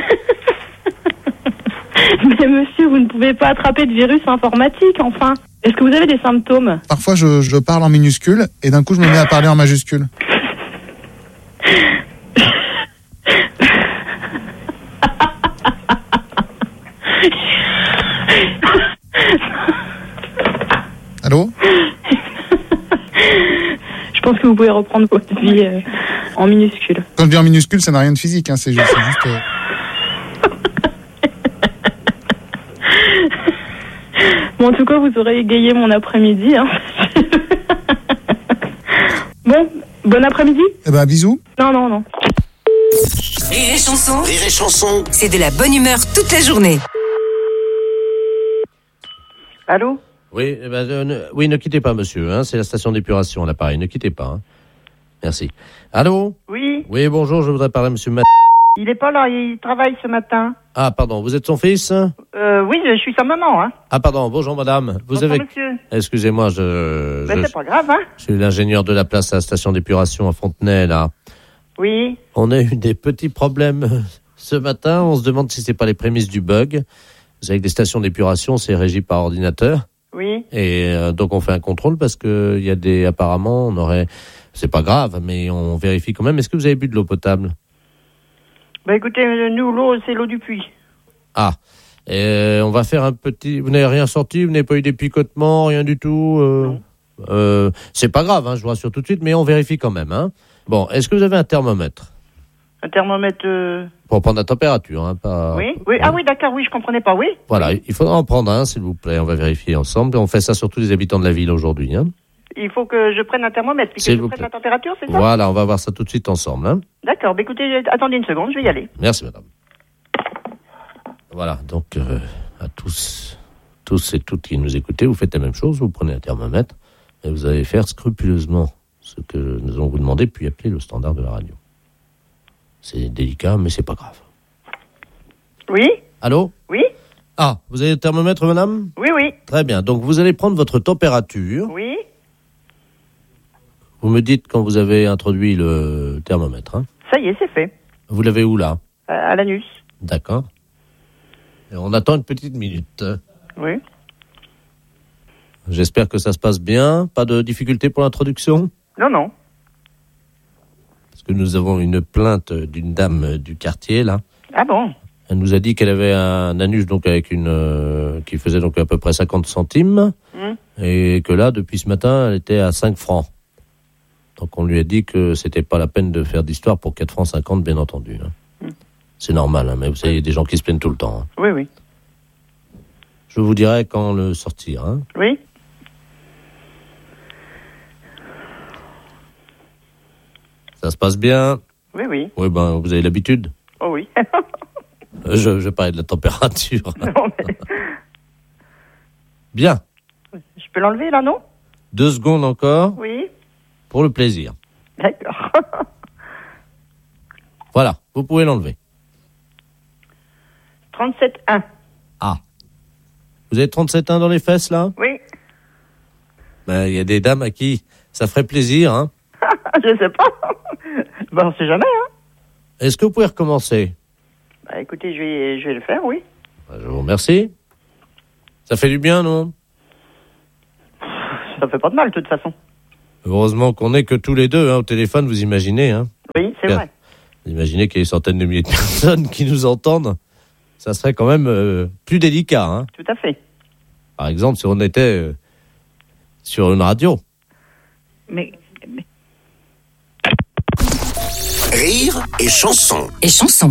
mais monsieur, vous ne pouvez pas attraper de virus informatique, enfin. Est-ce que vous avez des symptômes? Parfois, je parle en minuscule et d'un coup, je me mets à parler en majuscule. Allô? Je pense que vous pouvez reprendre votre vie en minuscule. Quand je dis en minuscule, ça n'a rien de physique, hein, c'est juste... Bon, en tout cas, vous aurez égayé mon après-midi. Hein. Bon, bon après-midi. Eh ben, bisous. Non. Rire et chanson. Rire et chanson. C'est de la bonne humeur toute la journée. Allô? Oui, ne quittez pas, monsieur. Hein, c'est la station d'épuration à l'appareil. Ne quittez pas. Hein. Merci. Allô? Oui. Oui, bonjour. Je voudrais parler à monsieur Il est pas là, il travaille ce matin. Ah, pardon. Vous êtes son fils? Oui, je suis sa maman, hein. Ah, pardon. Bonjour, madame. Bonjour, monsieur. Excusez-moi, c'est pas grave, hein. Je suis l'ingénieur de la place à la station d'épuration à Fontenay, là. Oui. On a eu des petits problèmes ce matin. On se demande si c'est pas les prémices du bug. Vous savez que les stations d'épuration, c'est régi par ordinateur. Oui. Et donc on fait un contrôle parce que il y a des... Apparemment, on aurait... C'est pas grave, mais on vérifie quand même. Est-ce que vous avez bu de l'eau potable? Bah écoutez, nous, l'eau, c'est l'eau du puits. Ah. Et on va faire un petit... Vous n'avez rien sorti? Vous n'avez pas eu des picotements? Rien du tout? Non. C'est pas grave, hein, je vous rassure tout de suite, mais on vérifie quand même. Hein. Bon, est-ce que vous avez un thermomètre? Un thermomètre... Pour prendre la température, hein, pas... Oui. Ah oui, d'accord, oui, je comprenais pas, oui. Voilà, il faudra en prendre un, s'il vous plaît. On va vérifier ensemble. On fait ça sur tous les habitants de la ville aujourd'hui. Hein. Il faut que je prenne un thermomètre, puis que je prenne la température, c'est ça? Voilà, on va voir ça tout de suite ensemble. Hein. D'accord, écoutez, attendez une seconde, je vais y aller. Merci, madame. Voilà, donc à tous et toutes qui nous écoutez, vous faites la même chose, vous prenez un thermomètre et vous allez faire scrupuleusement ce que nous allons vous demander, puis appeler le standard de la radio. C'est délicat, mais c'est pas grave. Oui? Allô? Oui? Ah, vous avez le thermomètre, madame? Oui. Très bien, donc vous allez prendre votre température. Oui. Vous me dites quand vous avez introduit le thermomètre. Hein. Ça y est, c'est fait. Vous l'avez où, là? À l'anus. D'accord. Et on attend une petite minute. Oui. J'espère que ça se passe bien. Pas de difficulté pour l'introduction? Non. Parce que nous avons une plainte d'une dame du quartier, là. Ah bon? Elle nous a dit qu'elle avait un anus donc avec qui faisait donc à peu près 50 centimes. Et que là, depuis ce matin, elle était à 5 francs. Donc on lui a dit que c'était pas la peine de faire d'histoire pour 4 francs 50, bien entendu. Hein. C'est normal, hein, mais vous savez, il y a des gens qui se plaignent tout le temps. Hein. Oui. Je vous dirai quand le sortir. Hein. Oui. Ça se passe bien? Oui. Oui, ben, vous avez l'habitude? Oh oui. Je parlais de la température. Non, mais... Bien. Je peux l'enlever, là, non? 2 secondes encore. Oui. Pour le plaisir. D'accord. Voilà, vous pouvez l'enlever. 37,1. Ah. Vous avez 37,1 dans les fesses, là? Oui. Ben, il y a des dames à qui ça ferait plaisir, hein. Je sais pas. Ben, on sait jamais, hein. Est-ce que vous pouvez recommencer? Bah, écoutez, je vais le faire, oui. Ben, je vous remercie. Ça fait du bien, non? Ça fait pas de mal, de toute façon. Heureusement qu'on n'est que tous les deux, hein, au téléphone, vous imaginez, hein. Oui, c'est vrai. Vous imaginez qu'il y a des centaines de milliers de personnes qui nous entendent. Ça serait quand même plus délicat, hein. Tout à fait. Par exemple, si on était sur une radio. Mais... Rire et chanson. Et chanson.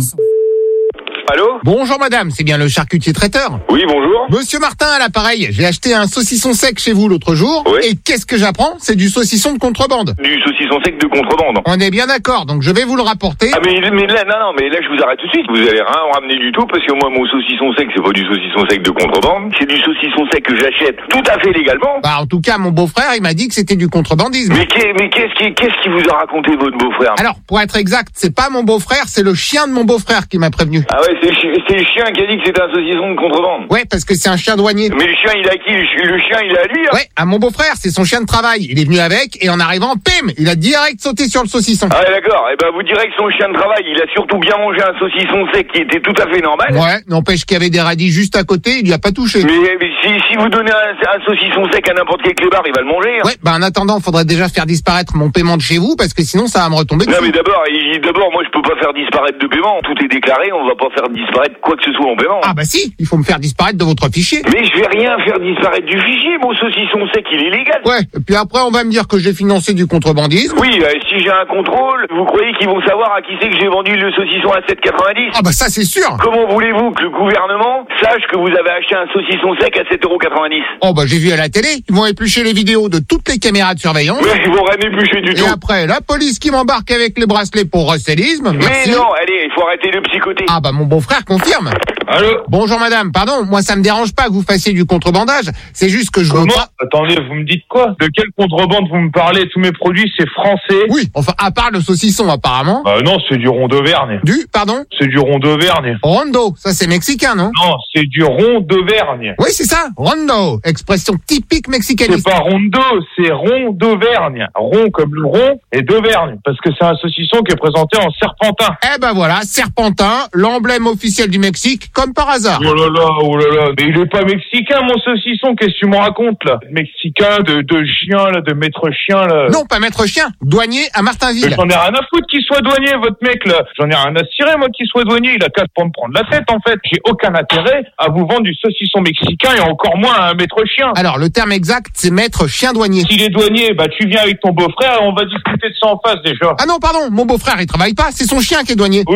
Allô? Bonjour madame, c'est bien le charcutier traiteur? Oui, bonjour. Monsieur Martin à l'appareil, j'ai acheté un saucisson sec chez vous l'autre jour. Oui. Et qu'est-ce que j'apprends? C'est du saucisson de contrebande. Du saucisson sec de contrebande. On est bien d'accord, donc je vais vous le rapporter. Ah mais là, non, mais là je vous arrête tout de suite. Vous allez rien ramener du tout parce que moi mon saucisson sec c'est pas du saucisson sec de contrebande. C'est du saucisson sec que j'achète tout à fait légalement. Bah en tout cas mon beau-frère il m'a dit que c'était du contrebandisme. Mais qu'est-ce qui vous a raconté votre beau-frère? Alors pour être exact, c'est pas mon beau-frère, c'est le chien de mon beau-frère qui m'a prévenu. Ah ouais, c'est le chien qui a dit que c'était un saucisson de contrebande. Ouais, parce que c'est un chien douanier. Mais le chien il a qui? Le chien il a à lui hein? Ouais, à mon beau-frère, c'est son chien de travail. Il est venu avec et en arrivant, pim, il a direct sauté sur le saucisson. Ah ouais, d'accord, et ben vous direz que son chien de travail, il a surtout bien mangé un saucisson sec qui était tout à fait normal. Ouais, n'empêche qu'il y avait des radis juste à côté, il lui a pas touché. Mais si vous donnez un saucisson sec à n'importe quel clébard, il va le manger. Hein. Ouais, bah en attendant, faudrait déjà faire disparaître mon paiement de chez vous parce que sinon ça va me retomber dessus. Non mais d'abord, moi je peux pas faire disparaître de paiement. Tout est déclaré, on va pas faire disparaître quoi que ce soit en paiement. Ah bah si, il faut me faire disparaître de votre fichier. Mais je vais rien faire disparaître du fichier, mon saucisson sec il est légal. Ouais, et puis après on va me dire que j'ai financé du contrebandisme. Oui, si j'ai un contrôle, vous croyez qu'ils vont savoir à qui c'est que j'ai vendu le saucisson à 7,90 ? Ah bah ça c'est sûr. Comment voulez-vous que le gouvernement sache que vous avez acheté un saucisson sec à 7,90 €? Oh bah j'ai vu à la télé, ils vont éplucher les vidéos de toutes les caméras de surveillance. Mais ils vont rien éplucher du tout. Et après, la police qui m'embarque avec les bracelets pour recélisme. Mais non, allez, il faut arrêter de psychoter. Ah bah mon beau-frère confirme. Allô? Bonjour madame, pardon, moi ça me dérange pas que vous fassiez du contrebandage, c'est juste que je veux pas... Attendez, vous me dites quoi? De quelle contrebande vous me parlez? Tous mes produits c'est français. Oui, enfin à part le saucisson apparemment. Non, c'est du rond d'Auvergne. Pardon? C'est du rond d'Auvergne. Rondo, ça c'est mexicain, non? Non, c'est du rond d'Auvergne. Oui, c'est ça, rondo, expression typique mexicaniste. C'est pas rondo, c'est rond d'Auvergne. Rond comme le rond et d'Auvergne, parce que c'est un saucisson qui est présenté en serpentin. Eh ben voilà, serpentin, l'emblème officiel du Mexique, comme par hasard. Oh là là, mais il est pas mexicain mon saucisson, qu'est-ce que tu me racontes là? Mexicain, de chien là, de maître chien là. Non, pas maître chien, douanier à Martinville. Mais j'en ai rien à foutre qu'il soit douanier, votre mec là. J'en ai rien à cirer moi qu'il soit douanier, il a qu'à pas me prendre la tête en fait. J'ai aucun intérêt à vous vendre du saucisson mexicain et encore moins à un maître chien. Alors le terme exact c'est maître chien douanier. S'il est douanier, bah tu viens avec ton beau-frère et on va discuter de ça en face déjà. Ah non pardon, mon beau-frère il travaille pas, c'est son chien qui est douanier.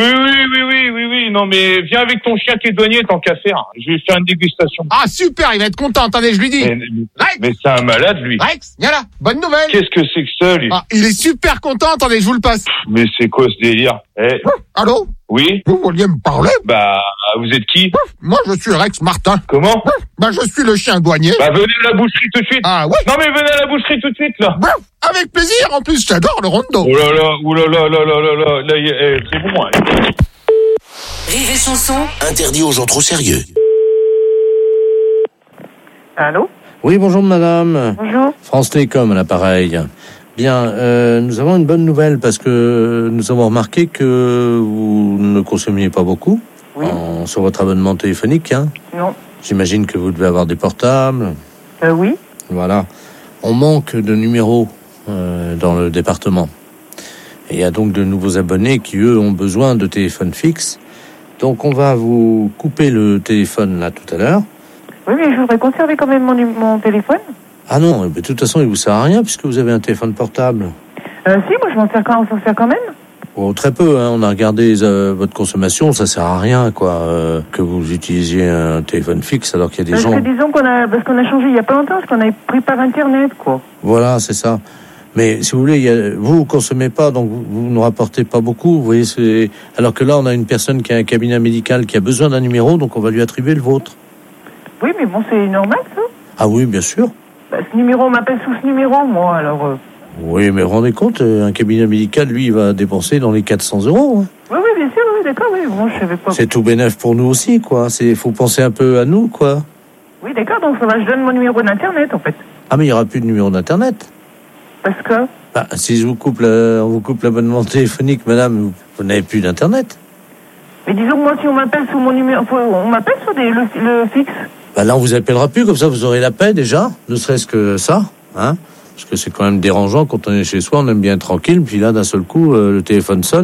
Oui, non mais viens avec ton chien qui est douanier tant qu'à faire. Je vais faire une dégustation. Ah super, il va être content, attendez je lui dis. Mais c'est un malade lui. Rex, viens là, bonne nouvelle. Qu'est-ce que c'est que ça lui? Ah, il est super content, attendez je vous le passe. Mais c'est quoi ce délire? Allô? Oui? Vous vouliez me parler? Bah, vous êtes qui? Moi, je suis Rex Martin. Comment? Bah, je suis le chien douanier. Bah, venez à la boucherie tout de suite. Ah, ouais? Non, mais venez à la boucherie tout de suite, là. Bah, avec plaisir, en plus, j'adore le rondo. Oh là là, c'est bon, hein. Rire et chanson. Interdit aux gens trop sérieux. Allô? Oui, bonjour madame. Bonjour. France Télécom à l'appareil. Bien, nous avons une bonne nouvelle parce que nous avons remarqué que vous ne consommiez pas beaucoup sur votre abonnement téléphonique. Hein. Non. J'imagine que vous devez avoir des portables. Oui. Voilà. On manque de numéros dans le département. Et il y a donc de nouveaux abonnés qui, eux, ont besoin de téléphones fixes. Donc on va vous couper le téléphone là tout à l'heure. Oui, mais je voudrais conserver quand même mon téléphone. Ah non, de toute façon, il vous sert à rien puisque vous avez un téléphone portable. Si, moi on s'en sert quand même. Oh, très peu, hein. On a regardé votre consommation, ça sert à rien, quoi, que vous utilisiez un téléphone fixe alors qu'il y a des gens... Parce que disons parce qu'on a changé il y a pas longtemps, parce qu'on avait pris par Internet, quoi. Voilà, c'est ça. Mais si vous voulez, vous consommez pas, donc vous ne rapportez pas beaucoup, vous voyez, alors que là, on a une personne qui a un cabinet médical qui a besoin d'un numéro, donc on va lui attribuer le vôtre. Oui, mais bon, c'est normal, ça. Ah oui, bien sûr. Ce numéro, on m'appelle sous ce numéro, moi, alors... Oui, mais vous vous rendez compte, un cabinet médical, lui, il va dépenser dans les 400 €. Hein. Oui, bien sûr, oui, d'accord, oui. Bon, je savais pas... C'est tout bénef pour nous aussi, quoi. Faut penser un peu à nous, quoi. Oui, d'accord, donc ça va, je donne mon numéro d'Internet, en fait. Ah, mais il n'y aura plus de numéro d'Internet. Parce que... Si je vous coupe on vous coupe l'abonnement téléphonique, madame, vous n'avez plus d'Internet. Mais disons que moi, si on m'appelle sous mon numéro... On m'appelle sur le fixe. Là, on vous appellera plus, comme ça, vous aurez la paix, déjà. Ne serait-ce que ça, hein. Parce que c'est quand même dérangeant, quand on est chez soi, on aime bien être tranquille, puis là, d'un seul coup, le téléphone sonne.